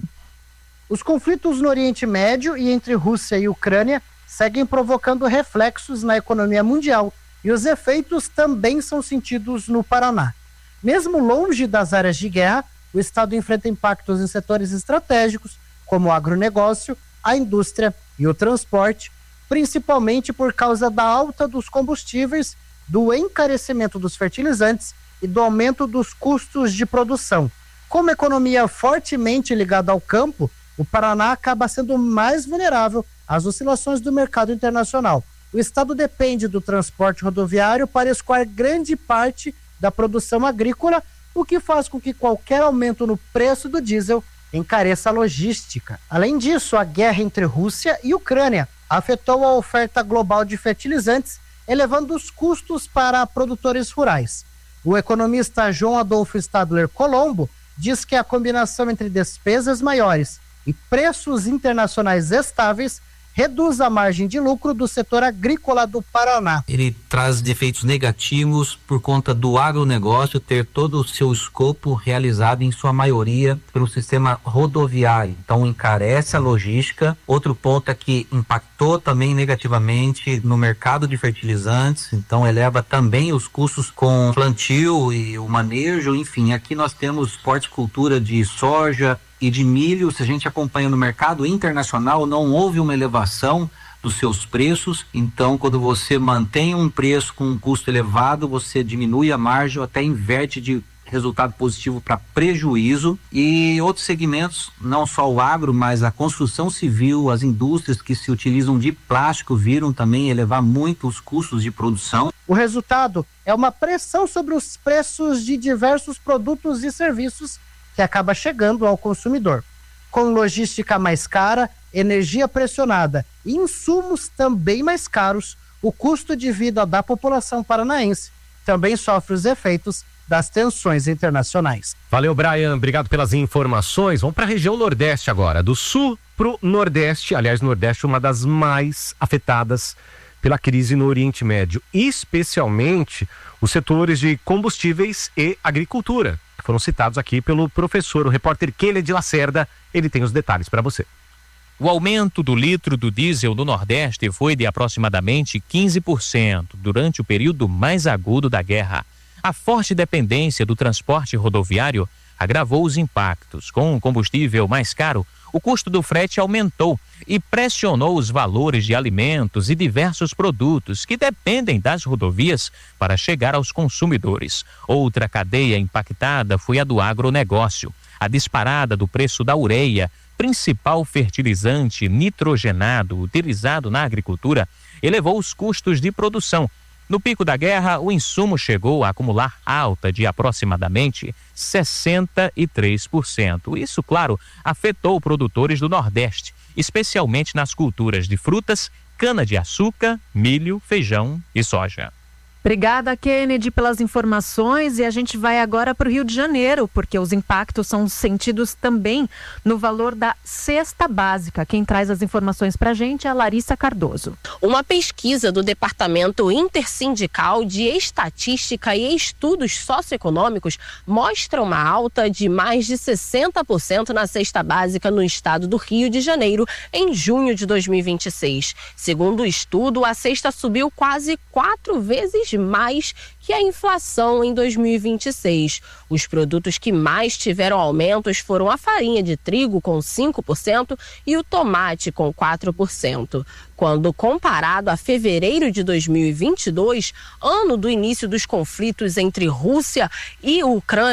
Os conflitos no Oriente Médio e entre Rússia e Ucrânia seguem provocando reflexos na economia mundial e os efeitos também são sentidos no Paraná. Mesmo longe das áreas de guerra, o estado enfrenta impactos em setores estratégicos, como o agronegócio, a indústria e o transporte, principalmente por causa da alta dos combustíveis, do encarecimento dos fertilizantes e do aumento dos custos de produção. Como economia fortemente ligada ao campo, o Paraná acaba sendo mais vulnerável às oscilações do mercado internacional. O estado depende do transporte rodoviário para escoar grande parte da produção agrícola, o que faz com que qualquer aumento no preço do diesel encareça a logística. Além disso, a guerra entre Rússia e Ucrânia afetou a oferta global de fertilizantes, elevando os custos para produtores rurais. O economista João Adolfo Stadler Colombo diz que a combinação entre despesas maiores e preços internacionais estáveis reduz a margem de lucro do setor agrícola do Paraná. Ele traz efeitos negativos por conta do agronegócio ter todo o seu escopo realizado em sua maioria pelo sistema rodoviário. Então encarece a logística. Outro ponto é que impactou também negativamente no mercado de fertilizantes, então eleva também os custos com plantio e o manejo, enfim, aqui nós temos forte cultura de soja e de milho. Se a gente acompanha no mercado internacional, não houve uma elevação dos seus preços, então quando você mantém um preço com um custo elevado, você diminui a margem ou até inverte de resultado positivo para prejuízo. E outros segmentos, não só o agro, mas a construção civil, as indústrias que se utilizam de plástico viram também elevar muito os custos de produção. O resultado é uma pressão sobre os preços de diversos produtos e serviços que acaba chegando ao consumidor. Com logística mais cara, energia pressionada e insumos também mais caros, o custo de vida da população paranaense também sofre os efeitos das tensões internacionais. Valeu, Brian. Obrigado pelas informações. Vamos para a região Nordeste agora. Do Sul para o Nordeste. Aliás, Nordeste é uma das mais afetadas pela crise no Oriente Médio, especialmente os setores de combustíveis e agricultura, que foram citados aqui pelo professor, o repórter Kennedy Lacerda. Ele tem os detalhes para você. O aumento do litro do diesel no Nordeste foi de aproximadamente quinze por cento durante o período mais agudo da guerra. A forte dependência do transporte rodoviário agravou os impactos. Com o combustível mais caro, o custo do frete aumentou e pressionou os valores de alimentos e diversos produtos que dependem das rodovias para chegar aos consumidores. Outra cadeia impactada foi a do agronegócio. A disparada do preço da ureia, principal fertilizante nitrogenado utilizado na agricultura, elevou os custos de produção. No pico da guerra, o insumo chegou a acumular alta de aproximadamente sessenta e três por cento. Isso, claro, afetou produtores do Nordeste, especialmente nas culturas de frutas, cana-de-açúcar, milho, feijão e soja. Obrigada, Kennedy, pelas informações, e a gente vai agora para o Rio de Janeiro, porque os impactos são sentidos também no valor da cesta básica. Quem traz as informações para a gente é a Larissa Cardoso. Uma pesquisa do Departamento Intersindical de Estatística e Estudos Socioeconômicos mostra uma alta de mais de sessenta por cento na cesta básica no estado do Rio de Janeiro em junho de dois mil e vinte e seis. Segundo o estudo, a cesta subiu quase quatro vezes mais que a inflação em dois mil e vinte e seis. Os produtos que mais tiveram aumentos foram a farinha de trigo com cinco por cento e o tomate com quatro por cento. Quando comparado a fevereiro de dois mil e vinte e dois, ano do início dos conflitos entre Rússia e Ucrânia,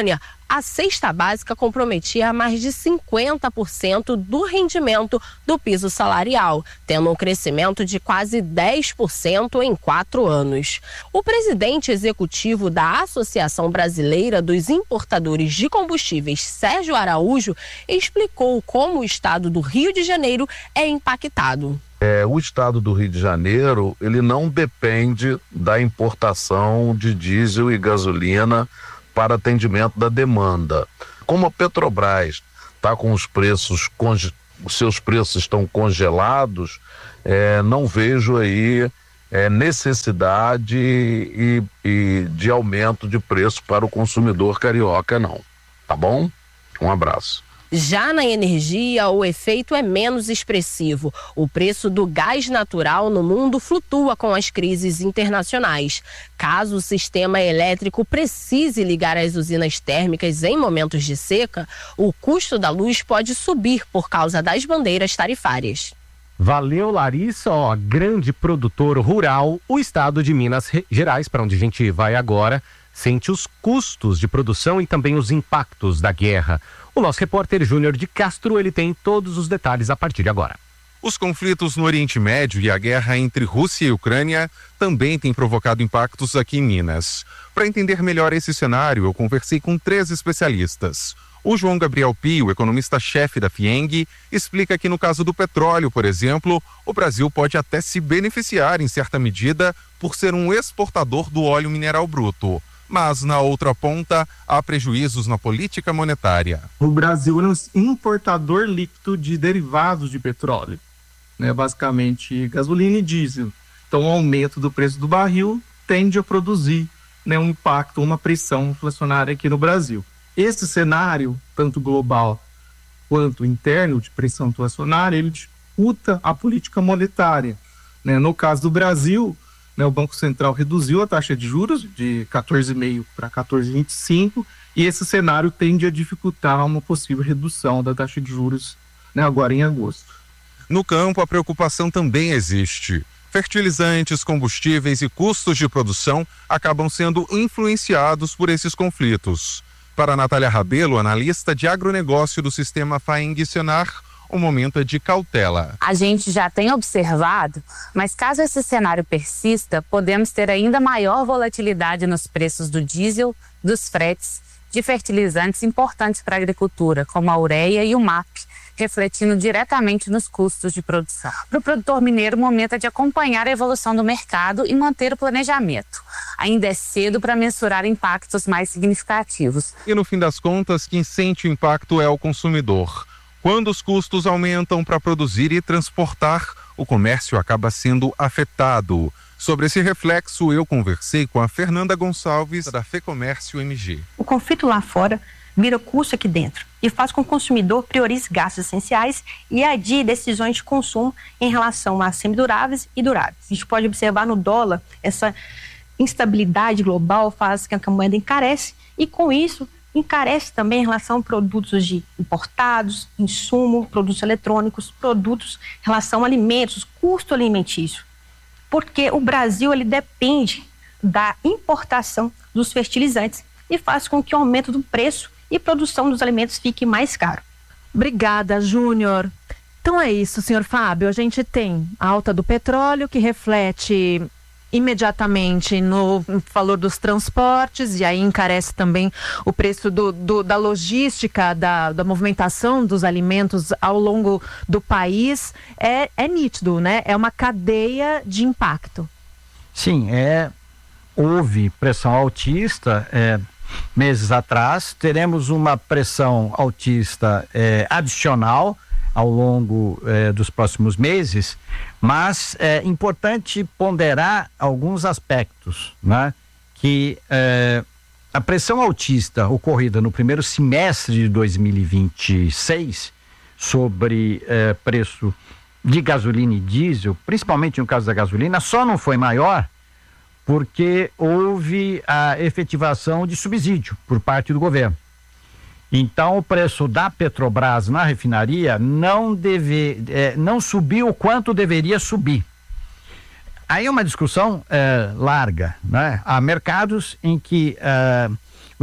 a cesta básica comprometia mais de cinquenta por cento do rendimento do piso salarial, tendo um crescimento de quase dez por cento em quatro anos. O presidente executivo da Associação Brasileira dos Importadores de Combustíveis, Sérgio Araújo, explicou como o estado do Rio de Janeiro é impactado. É, o estado do Rio de Janeiro, ele não depende da importação de diesel e gasolina para atendimento da demanda. Como a Petrobras está com os preços, os seus preços estão congelados, é, não vejo aí é, necessidade e, e de aumento de preço para o consumidor carioca, não. Tá bom? Um abraço. Já na energia, o efeito é menos expressivo. O preço do gás natural no mundo flutua com as crises internacionais. Caso o sistema elétrico precise ligar as usinas térmicas em momentos de seca, o custo da luz pode subir por causa das bandeiras tarifárias. Valeu, Larissa. Ó, grande produtor rural, o estado de Minas Gerais, para onde a gente vai agora, sente os custos de produção e também os impactos da guerra. O nosso repórter Júnior de Castro, ele tem todos os detalhes a partir de agora. Os conflitos no Oriente Médio e a guerra entre Rússia e Ucrânia também têm provocado impactos aqui em Minas. Para entender melhor esse cenário, eu conversei com três especialistas. O João Gabriel Pio, economista-chefe da FIENG, explica que no caso do petróleo, por exemplo, o Brasil pode até se beneficiar em certa medida por ser um exportador do óleo mineral bruto. Mas, na outra ponta, há prejuízos na política monetária. O Brasil é um importador líquido de derivados de petróleo, né? Basicamente gasolina e diesel. Então, o aumento do preço do barril tende a produzir, né, um impacto, uma pressão inflacionária aqui no Brasil. Esse cenário, tanto global quanto interno de pressão inflacionária, ele disputa a política monetária, né? No caso do Brasil, né, o Banco Central reduziu a taxa de juros de quatorze vírgula cinco para quatorze vírgula vinte e cinco e esse cenário tende a dificultar uma possível redução da taxa de juros, né, agora em agosto. No campo, a preocupação também existe. Fertilizantes, combustíveis e custos de produção acabam sendo influenciados por esses conflitos. Para a Natália Rabelo, analista de agronegócio do sistema FAENG Senar, o momento é de cautela. A gente já tem observado, mas caso esse cenário persista, podemos ter ainda maior volatilidade nos preços do diesel, dos fretes, de fertilizantes importantes para a agricultura, como a ureia e o M A P, refletindo diretamente nos custos de produção. Para o produtor mineiro, o momento é de acompanhar a evolução do mercado e manter o planejamento. Ainda é cedo para mensurar impactos mais significativos. E no fim das contas, quem sente o impacto é o consumidor. Quando os custos aumentam para produzir e transportar, o comércio acaba sendo afetado. Sobre esse reflexo, eu conversei com a Fernanda Gonçalves, da FEComércio M G. O conflito lá fora vira custo aqui dentro e faz com que o consumidor priorize gastos essenciais e adie decisões de consumo em relação a semiduráveis e duráveis. A gente pode observar no dólar, essa instabilidade global faz com que a moeda encarece e, com isso, encarece também em relação a produtos de importados, insumo, produtos eletrônicos, produtos em relação a alimentos, custo alimentício. Porque o Brasil ele depende da importação dos fertilizantes e faz com que o aumento do preço e produção dos alimentos fique mais caro. Obrigada, Júnior. Então é isso, senhor Fábio. A gente tem a alta do petróleo que reflete imediatamente no valor dos transportes e aí encarece também o preço do, do, da logística, da, da movimentação dos alimentos ao longo do país. É, é nítido, né? É uma cadeia de impacto. Sim, é, houve pressão altista é, meses atrás, teremos uma pressão altista é, adicional ao longo eh, dos próximos meses, mas é importante ponderar alguns aspectos, né? Que eh, a pressão altista ocorrida no primeiro semestre de dois mil e vinte e seis sobre eh, preço de gasolina e diesel, principalmente no caso da gasolina, só não foi maior porque houve a efetivação de subsídio por parte do governo. Então, o preço da Petrobras na refinaria não, deve, eh, não subiu o quanto deveria subir. Aí é uma discussão eh, larga, né? Há mercados em que eh, o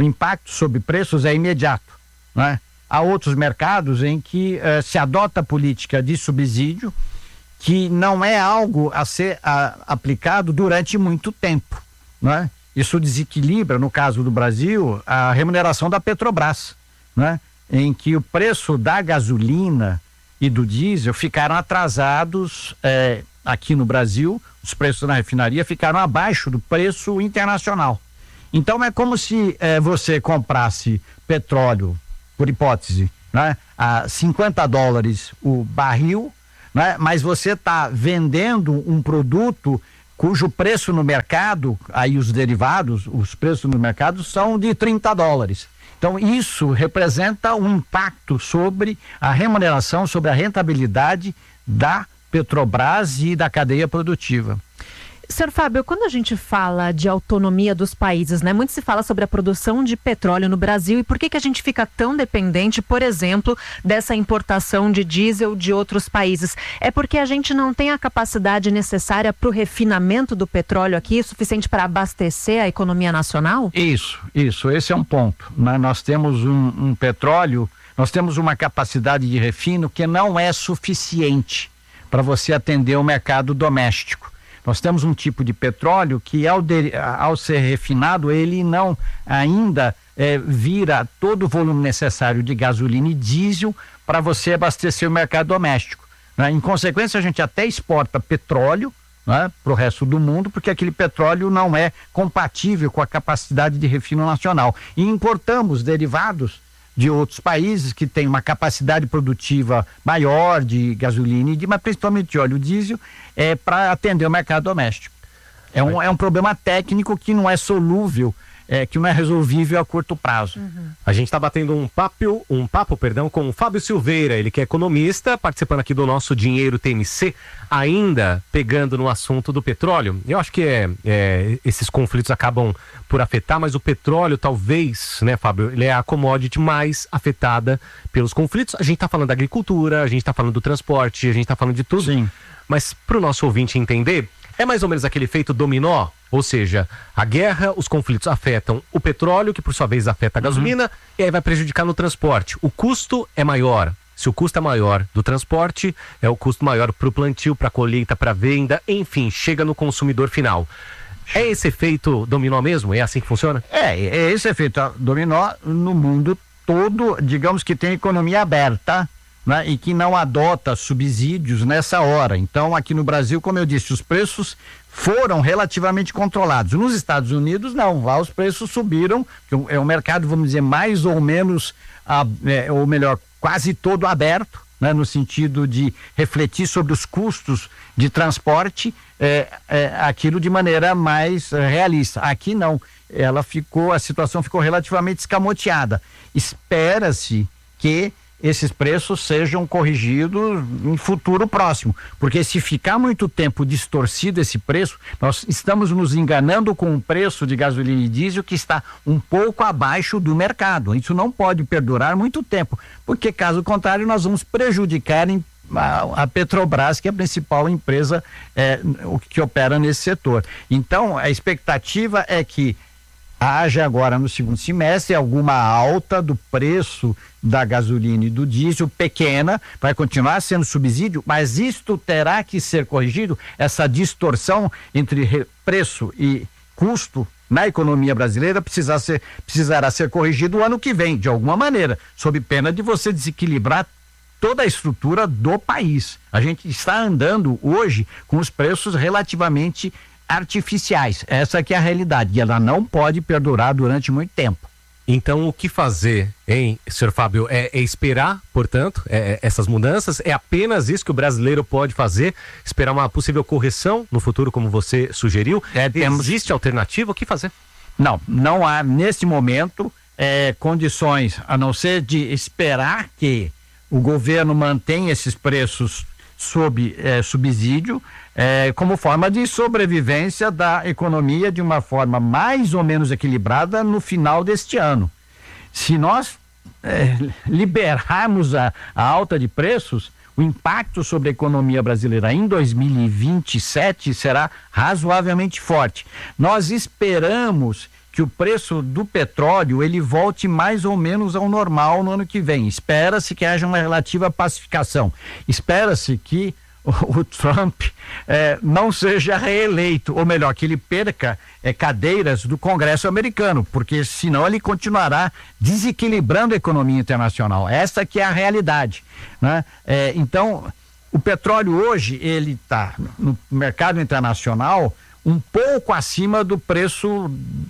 o impacto sobre preços é imediato, né? Há outros mercados em que uh, se adota a política de subsídio, que não é algo a ser a, aplicado durante muito tempo, né? Isso desequilibra, no caso do Brasil, a remuneração da Petrobras, né? Em que o preço da gasolina e do diesel ficaram atrasados eh, aqui no Brasil, os preços na refinaria ficaram abaixo do preço internacional. Então é como se eh, você comprasse petróleo, por hipótese, né, a cinquenta dólares o barril, né, mas você está vendendo um produto cujo preço no mercado, aí os derivados, os preços no mercado são de trinta dólares. Então isso representa um impacto sobre a remuneração, sobre a rentabilidade da Petrobras e da cadeia produtiva. Senhor Fábio, quando a gente fala de autonomia dos países, né? Muito se fala sobre a produção de petróleo no Brasil e por que que a gente fica tão dependente, por exemplo, dessa importação de diesel de outros países. É porque a gente não tem a capacidade necessária para o refinamento do petróleo aqui, suficiente para abastecer a economia nacional? Isso, isso, esse é um ponto, né? Nós temos um, um petróleo, nós temos uma capacidade de refino que não é suficiente para você atender o mercado doméstico. Nós temos um tipo de petróleo que ao, de, ao ser refinado ele não ainda é, vira todo o volume necessário de gasolina e diesel para você abastecer o mercado doméstico, né? Em consequência, a gente até exporta petróleo, né, para o resto do mundo, porque aquele petróleo não é compatível com a capacidade de refino nacional. E importamos derivados de outros países que têm uma capacidade produtiva maior de gasolina e de, mas principalmente de óleo diesel, é, para atender o mercado doméstico. É um, é um problema técnico que não é solúvel, é, que não é resolvível a curto prazo. Uhum. A gente está batendo um papo, um papo, perdão, com o Fábio Silveira, ele que é economista, participando aqui do nosso Dinheiro T M C, ainda pegando no assunto do petróleo. Eu acho que é, é, esses conflitos acabam por afetar, mas o petróleo talvez, né, Fábio, ele é a commodity mais afetada pelos conflitos. A gente está falando da agricultura, a gente está falando do transporte, a gente está falando de tudo. Sim. Mas para o nosso ouvinte entender, é mais ou menos aquele efeito dominó, ou seja, a guerra, os conflitos afetam o petróleo, que por sua vez afeta a gasolina, uhum. e aí vai prejudicar no transporte. O custo é maior. Se o custo é maior do transporte, é o custo maior para o plantio, para a colheita, para a venda, enfim, chega no consumidor final. É esse efeito dominó mesmo? É assim que funciona? É, é esse efeito dominó no mundo todo, digamos que tem economia aberta, né, e que não adota subsídios nessa hora. Então, aqui no Brasil, como eu disse, os preços foram relativamente controlados. Nos Estados Unidos, não. Lá os preços subiram, é um mercado, vamos dizer, mais ou menos, a, é, ou melhor, quase todo aberto, né, no sentido de refletir sobre os custos de transporte, é, é, aquilo de maneira mais é, realista. Aqui não. Ela ficou, a situação ficou relativamente escamoteada. Espera-se que esses preços sejam corrigidos em futuro próximo, porque se ficar muito tempo distorcido esse preço, nós estamos nos enganando com o preço de gasolina e diesel que está um pouco abaixo do mercado. Isso não pode perdurar muito tempo, porque caso contrário nós vamos prejudicar em a, a Petrobras, que é a principal empresa é, que opera nesse setor. Então a expectativa é que haja agora no segundo semestre alguma alta do preço da gasolina e do diesel, pequena, vai continuar sendo subsídio, mas isto terá que ser corrigido, essa distorção entre preço e custo na economia brasileira precisar ser, precisará ser corrigido o ano que vem, de alguma maneira, sob pena de você desequilibrar toda a estrutura do país. A gente está andando hoje com os preços relativamente artificiais. Essa que é a realidade, e ela não pode perdurar durante muito tempo. Então, o que fazer, hein, senhor Fábio? É, é esperar, portanto, é, é, essas mudanças? É apenas isso que o brasileiro pode fazer? Esperar uma possível correção no futuro, como você sugeriu? É, temos... Existe alternativa? O que fazer? Não, não há, nesse momento, é, condições, a não ser de esperar que o governo mantenha esses preços sob é, subsídio, é, como forma de sobrevivência da economia de uma forma mais ou menos equilibrada no final deste ano. Se nós é, liberarmos a, a alta de preços, o impacto sobre a economia brasileira em dois mil e vinte e sete será razoavelmente forte. Nós esperamos que o preço do petróleo ele volte mais ou menos ao normal no ano que vem. Espera-se que haja uma relativa pacificação. Espera-se que o, o Trump eh, não seja reeleito, ou melhor, que ele perca eh, cadeiras do Congresso americano, porque senão ele continuará desequilibrando a economia internacional. Essa que é a realidade, né? Eh, então, o petróleo hoje, ele está no mercado internacional um pouco acima do preço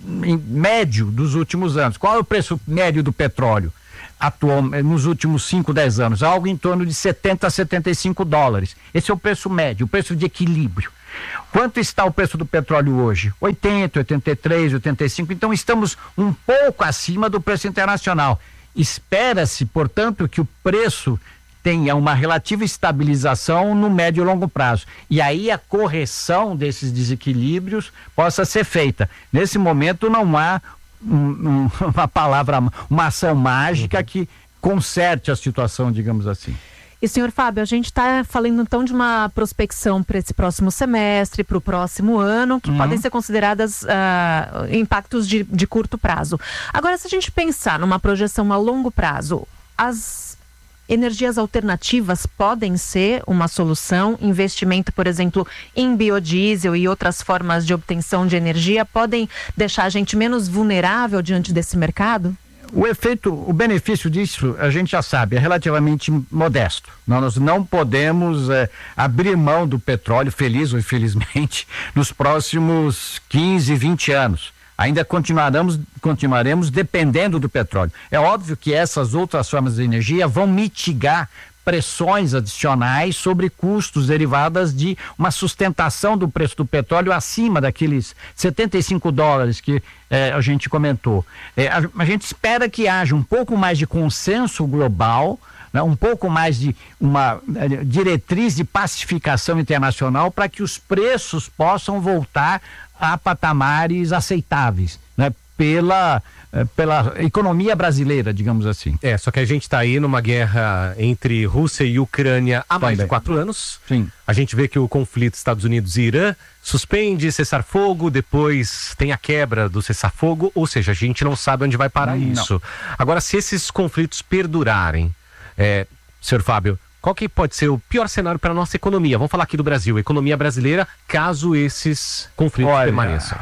médio dos últimos anos. Qual é o preço médio do petróleo atual, nos últimos cinco, dez anos? Algo em torno de setenta a setenta e cinco dólares. Esse é o preço médio, o preço de equilíbrio. Quanto está o preço do petróleo hoje? oitenta, oitenta e três, oitenta e cinco. Então estamos um pouco acima do preço internacional. Espera-se, portanto, que o preço tenha uma relativa estabilização no médio e longo prazo. E aí a correção desses desequilíbrios possa ser feita. Nesse momento não há um, um, uma palavra, uma ação mágica que conserte a situação, digamos assim. E, senhor Fábio, a gente está falando então de uma prospecção para esse próximo semestre, para o próximo ano, que uhum. podem ser consideradas uh, impactos de, de curto prazo. Agora, se a gente pensar numa projeção a longo prazo, as energias alternativas podem ser uma solução? Investimento, por exemplo, em biodiesel e outras formas de obtenção de energia podem deixar a gente menos vulnerável diante desse mercado? O efeito, o benefício disso, a gente já sabe, é relativamente modesto. Nós não podemos é, abrir mão do petróleo, feliz ou infelizmente, nos próximos quinze, vinte anos. Ainda continuaremos, continuaremos dependendo do petróleo. É óbvio que essas outras formas de energia vão mitigar pressões adicionais sobre custos derivadas de uma sustentação do preço do petróleo acima daqueles setenta e cinco dólares que eh, a gente comentou. Eh, a, a gente espera que haja um pouco mais de consenso global, né, um pouco mais de uma eh, diretriz de pacificação internacional para que os preços possam voltar a patamares aceitáveis, né, pela, pela economia brasileira, digamos assim. É, só que a gente está aí numa guerra entre Rússia e Ucrânia há mais de quatro anos. Sim. A gente vê que o conflito Estados Unidos e Irã suspende cessar-fogo, depois tem a quebra do cessar-fogo, ou seja, a gente não sabe onde vai parar não, isso. Não. Agora, se esses conflitos perdurarem, é, senhor Fábio, qual que pode ser o pior cenário para a nossa economia? Vamos falar aqui do Brasil, economia brasileira, caso esses conflitos Olha, permaneçam.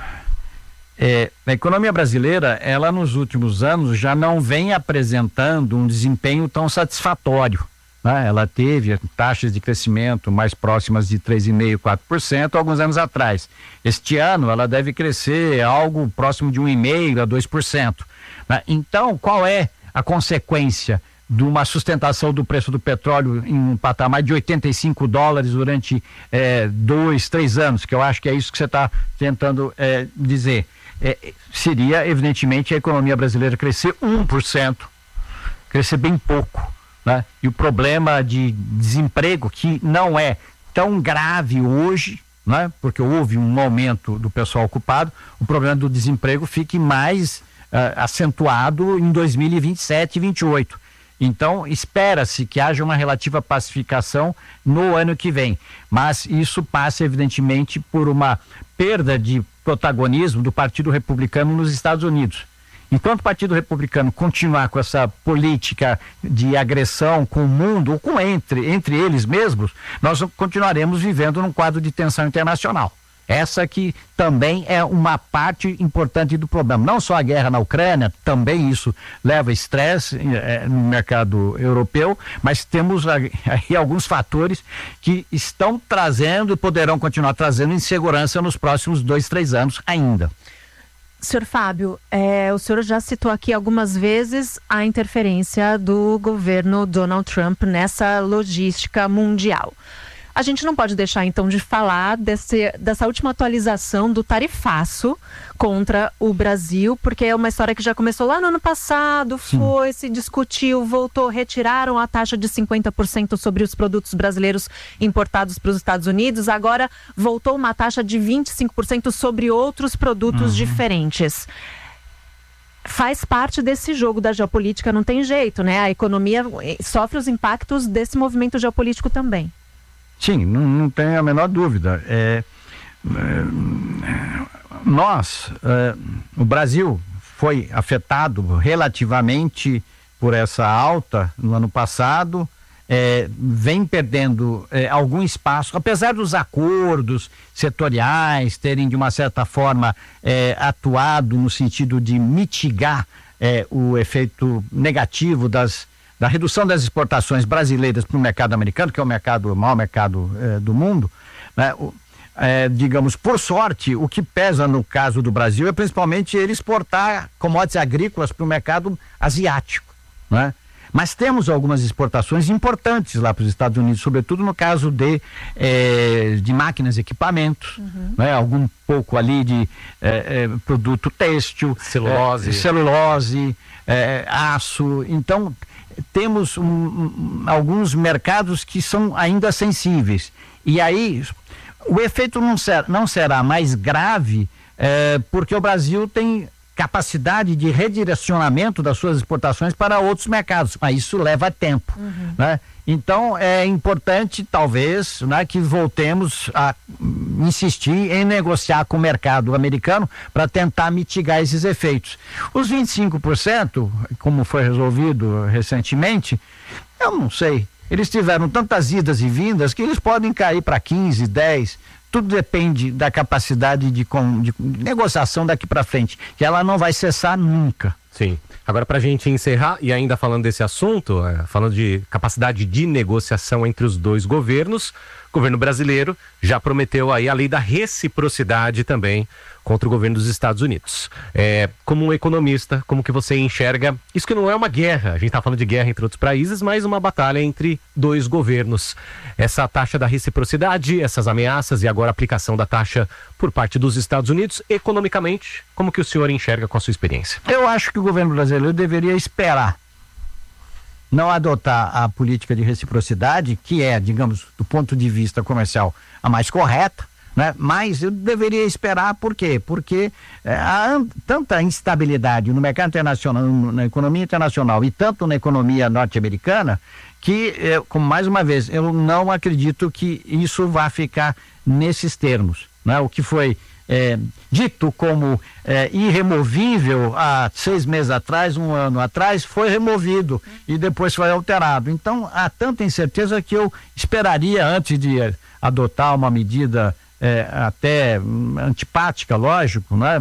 É, a economia brasileira, ela nos últimos anos já não vem apresentando um desempenho tão satisfatório, né? Ela teve taxas de crescimento mais próximas de três vírgula cinco por cento, quatro por cento alguns anos atrás. Este ano ela deve crescer algo próximo de um vírgula cinco por cento a dois por cento. Né? Então, qual é a consequência de uma sustentação do preço do petróleo em um patamar de oitenta e cinco dólares durante é, dois, três anos, que eu acho que é isso que você está tentando é, dizer. É, seria, evidentemente, a economia brasileira crescer um por cento, crescer bem pouco, né? E o problema de desemprego, que não é tão grave hoje, né? Porque houve um aumento do pessoal ocupado, o problema do desemprego fique mais uh, acentuado em dois mil e vinte e sete e vinte e oito. Então, espera-se que haja uma relativa pacificação no ano que vem, mas isso passa, evidentemente, por uma perda de protagonismo do Partido Republicano nos Estados Unidos. Enquanto o Partido Republicano continuar com essa política de agressão com o mundo, ou com entre, entre eles mesmos, nós continuaremos vivendo num quadro de tensão internacional. Essa que também é uma parte importante do problema. Não só a guerra na Ucrânia, também isso leva estresse é, no mercado europeu, mas temos aí alguns fatores que estão trazendo e poderão continuar trazendo insegurança nos próximos dois, três anos ainda. Senhor Fábio, é, o senhor já citou aqui algumas vezes a interferência do governo Donald Trump nessa logística mundial. A gente não pode deixar, então, de falar desse, dessa última atualização do tarifaço contra o Brasil, porque é uma história que já começou lá no ano passado, Sim. foi, se discutiu, voltou, retiraram a taxa de cinquenta por cento sobre os produtos brasileiros importados para os Estados Unidos, agora voltou uma taxa de vinte e cinco por cento sobre outros produtos uhum. diferentes. Faz parte desse jogo da geopolítica, não tem jeito, né? A economia sofre os impactos desse movimento geopolítico também. Sim, não, não tem a menor dúvida. É, é, nós, é, o Brasil foi afetado relativamente por essa alta no ano passado, é, vem perdendo é, algum espaço, apesar dos acordos setoriais terem de uma certa forma é, atuado no sentido de mitigar é, o efeito negativo das, da redução das exportações brasileiras para o mercado americano, que é o mercado, o maior mercado é, do mundo, né? O, É, digamos, por sorte, o que pesa no caso do Brasil é principalmente ele exportar commodities agrícolas para o mercado asiático, né? Mas temos algumas exportações importantes lá para os Estados Unidos, sobretudo no caso de, é, de máquinas e equipamentos, uhum. né? Algum pouco ali de é, é, produto têxtil, celulose, é, celulose é, aço. Então, temos um, um, alguns mercados que são ainda sensíveis. E aí o efeito não, ser, não será mais grave eh, porque o Brasil tem capacidade de redirecionamento das suas exportações para outros mercados, mas isso leva tempo, uhum. né? Então é importante talvez, né, que voltemos a insistir em negociar com o mercado americano para tentar mitigar esses efeitos. Os vinte e cinco por cento, como foi resolvido recentemente, eu não sei. Eles tiveram tantas idas e vindas que eles podem cair para quinze, dez. Tudo depende da capacidade de, de negociação daqui para frente, que ela não vai cessar nunca. Sim. Agora, para a gente encerrar, e ainda falando desse assunto, é, falando de capacidade de negociação entre os dois governos, o governo brasileiro já prometeu aí a lei da reciprocidade também contra o governo dos Estados Unidos. É, como um economista, como que você enxerga isso, que não é uma guerra, a gente está falando de guerra entre outros países, mas uma batalha entre dois governos. Essa taxa da reciprocidade, essas ameaças e agora a aplicação da taxa por parte dos Estados Unidos, economicamente, como que o senhor enxerga com a sua experiência? Eu acho que o governo brasileiro deveria esperar, não adotar a política de reciprocidade, que é, digamos, do ponto de vista comercial, a mais correta, né? Mas eu deveria esperar, por quê? Porque é, há tanta instabilidade no mercado internacional, na economia internacional e tanto na economia norte-americana, que, é, como mais uma vez, eu não acredito que isso vá ficar nesses termos, né? O que foi É, dito como é, irremovível há seis meses atrás, um ano atrás, foi removido e depois foi alterado. Então, há tanta incerteza que eu esperaria, antes de adotar uma medida é, até hum, antipática, lógico, né?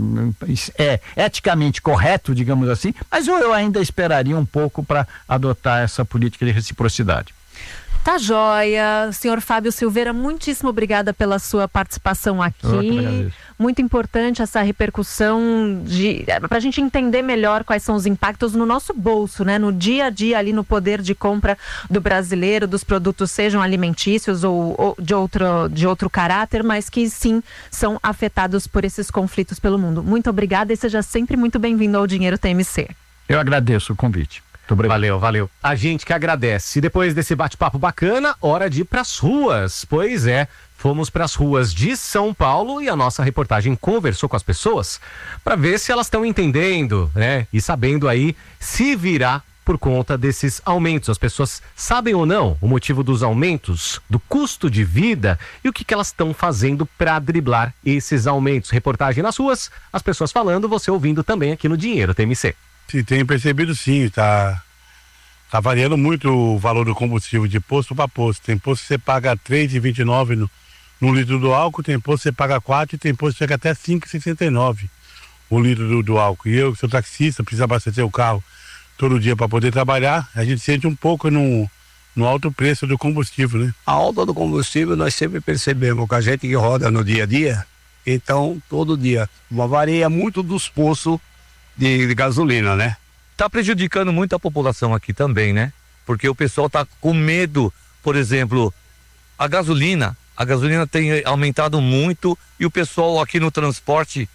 É eticamente correto, digamos assim, mas eu, eu ainda esperaria um pouco para adotar essa política de reciprocidade. Tá joia. Senhor Fábio Silveira, muitíssimo obrigada pela sua participação aqui. Muito importante essa repercussão de para a gente entender melhor quais são os impactos no nosso bolso, né? No dia a dia ali, no poder de compra do brasileiro, dos produtos, sejam alimentícios ou, ou de, outro, de outro caráter, mas que sim são afetados por esses conflitos pelo mundo. Muito obrigada e seja sempre muito bem-vindo ao Dinheiro T M C. Eu agradeço o convite. Valeu, valeu. A gente que agradece. E depois desse bate-papo bacana, hora de ir pras ruas. Pois é, fomos pras ruas de São Paulo e a nossa reportagem conversou com as pessoas para ver se elas estão entendendo, né? E sabendo aí se virá por conta desses aumentos. As pessoas sabem ou não o motivo dos aumentos, do custo de vida e o que, que elas estão fazendo para driblar esses aumentos. Reportagem nas ruas, as pessoas falando, você ouvindo também aqui no Dinheiro T M C. Sim, tenho percebido sim, tá, tá variando muito o valor do combustível de posto para posto. Tem posto que você paga três reais e vinte e nove centavos no, no litro do álcool, tem posto que você paga quatro e tem posto que chega até cinco reais e sessenta e nove centavos o litro do, do álcool. E eu, que sou taxista, preciso abastecer o carro todo dia para poder trabalhar, a gente sente um pouco no, no alto preço do combustível, né? A alta do combustível nós sempre percebemos, que a gente que roda no dia a dia, então todo dia, uma varia muito dos postos De, de gasolina, né? Tá prejudicando muito a população aqui também, né? Porque o pessoal tá com medo, por exemplo, a gasolina, a gasolina tem aumentado muito e o pessoal aqui no transporte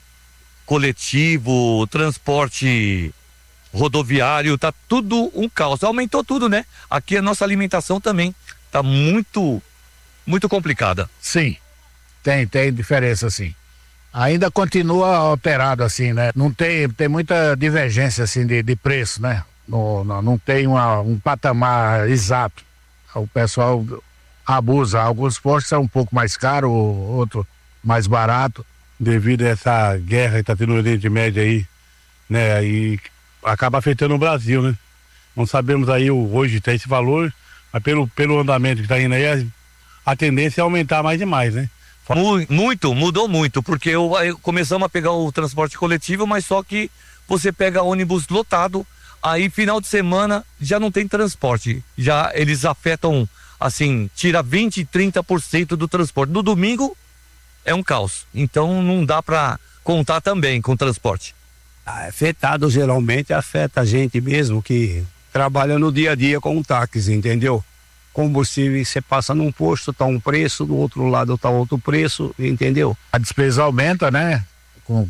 coletivo, transporte rodoviário, tá tudo um caos, aumentou tudo, né? Aqui a nossa alimentação também tá muito, muito complicada. Sim, tem, tem diferença sim. Ainda continua alterado assim, né? Não tem, tem muita divergência assim de, de preço, né? Não, não, não tem uma, um patamar exato. O pessoal abusa. Alguns postos são um pouco mais caros, outro mais barato, devido a essa guerra que está tendo no Oriente Médio aí, né? E acaba afetando o Brasil, né? Não sabemos aí, hoje está esse valor, mas pelo, pelo andamento que está indo aí, a, a tendência é aumentar mais e mais, né? Muito, mudou muito, porque eu, eu, começamos a pegar o transporte coletivo, mas só que você pega ônibus lotado, aí final de semana já não tem transporte, já eles afetam, assim, tira vinte, trinta por cento do transporte. No domingo é um caos, então não dá para contar também com o transporte. Ah, afetado geralmente afeta a gente mesmo que trabalha no dia a dia com o táxi, entendeu? Combustível, você passa num posto, tá um preço, do outro lado tá outro preço, entendeu? A despesa aumenta, né?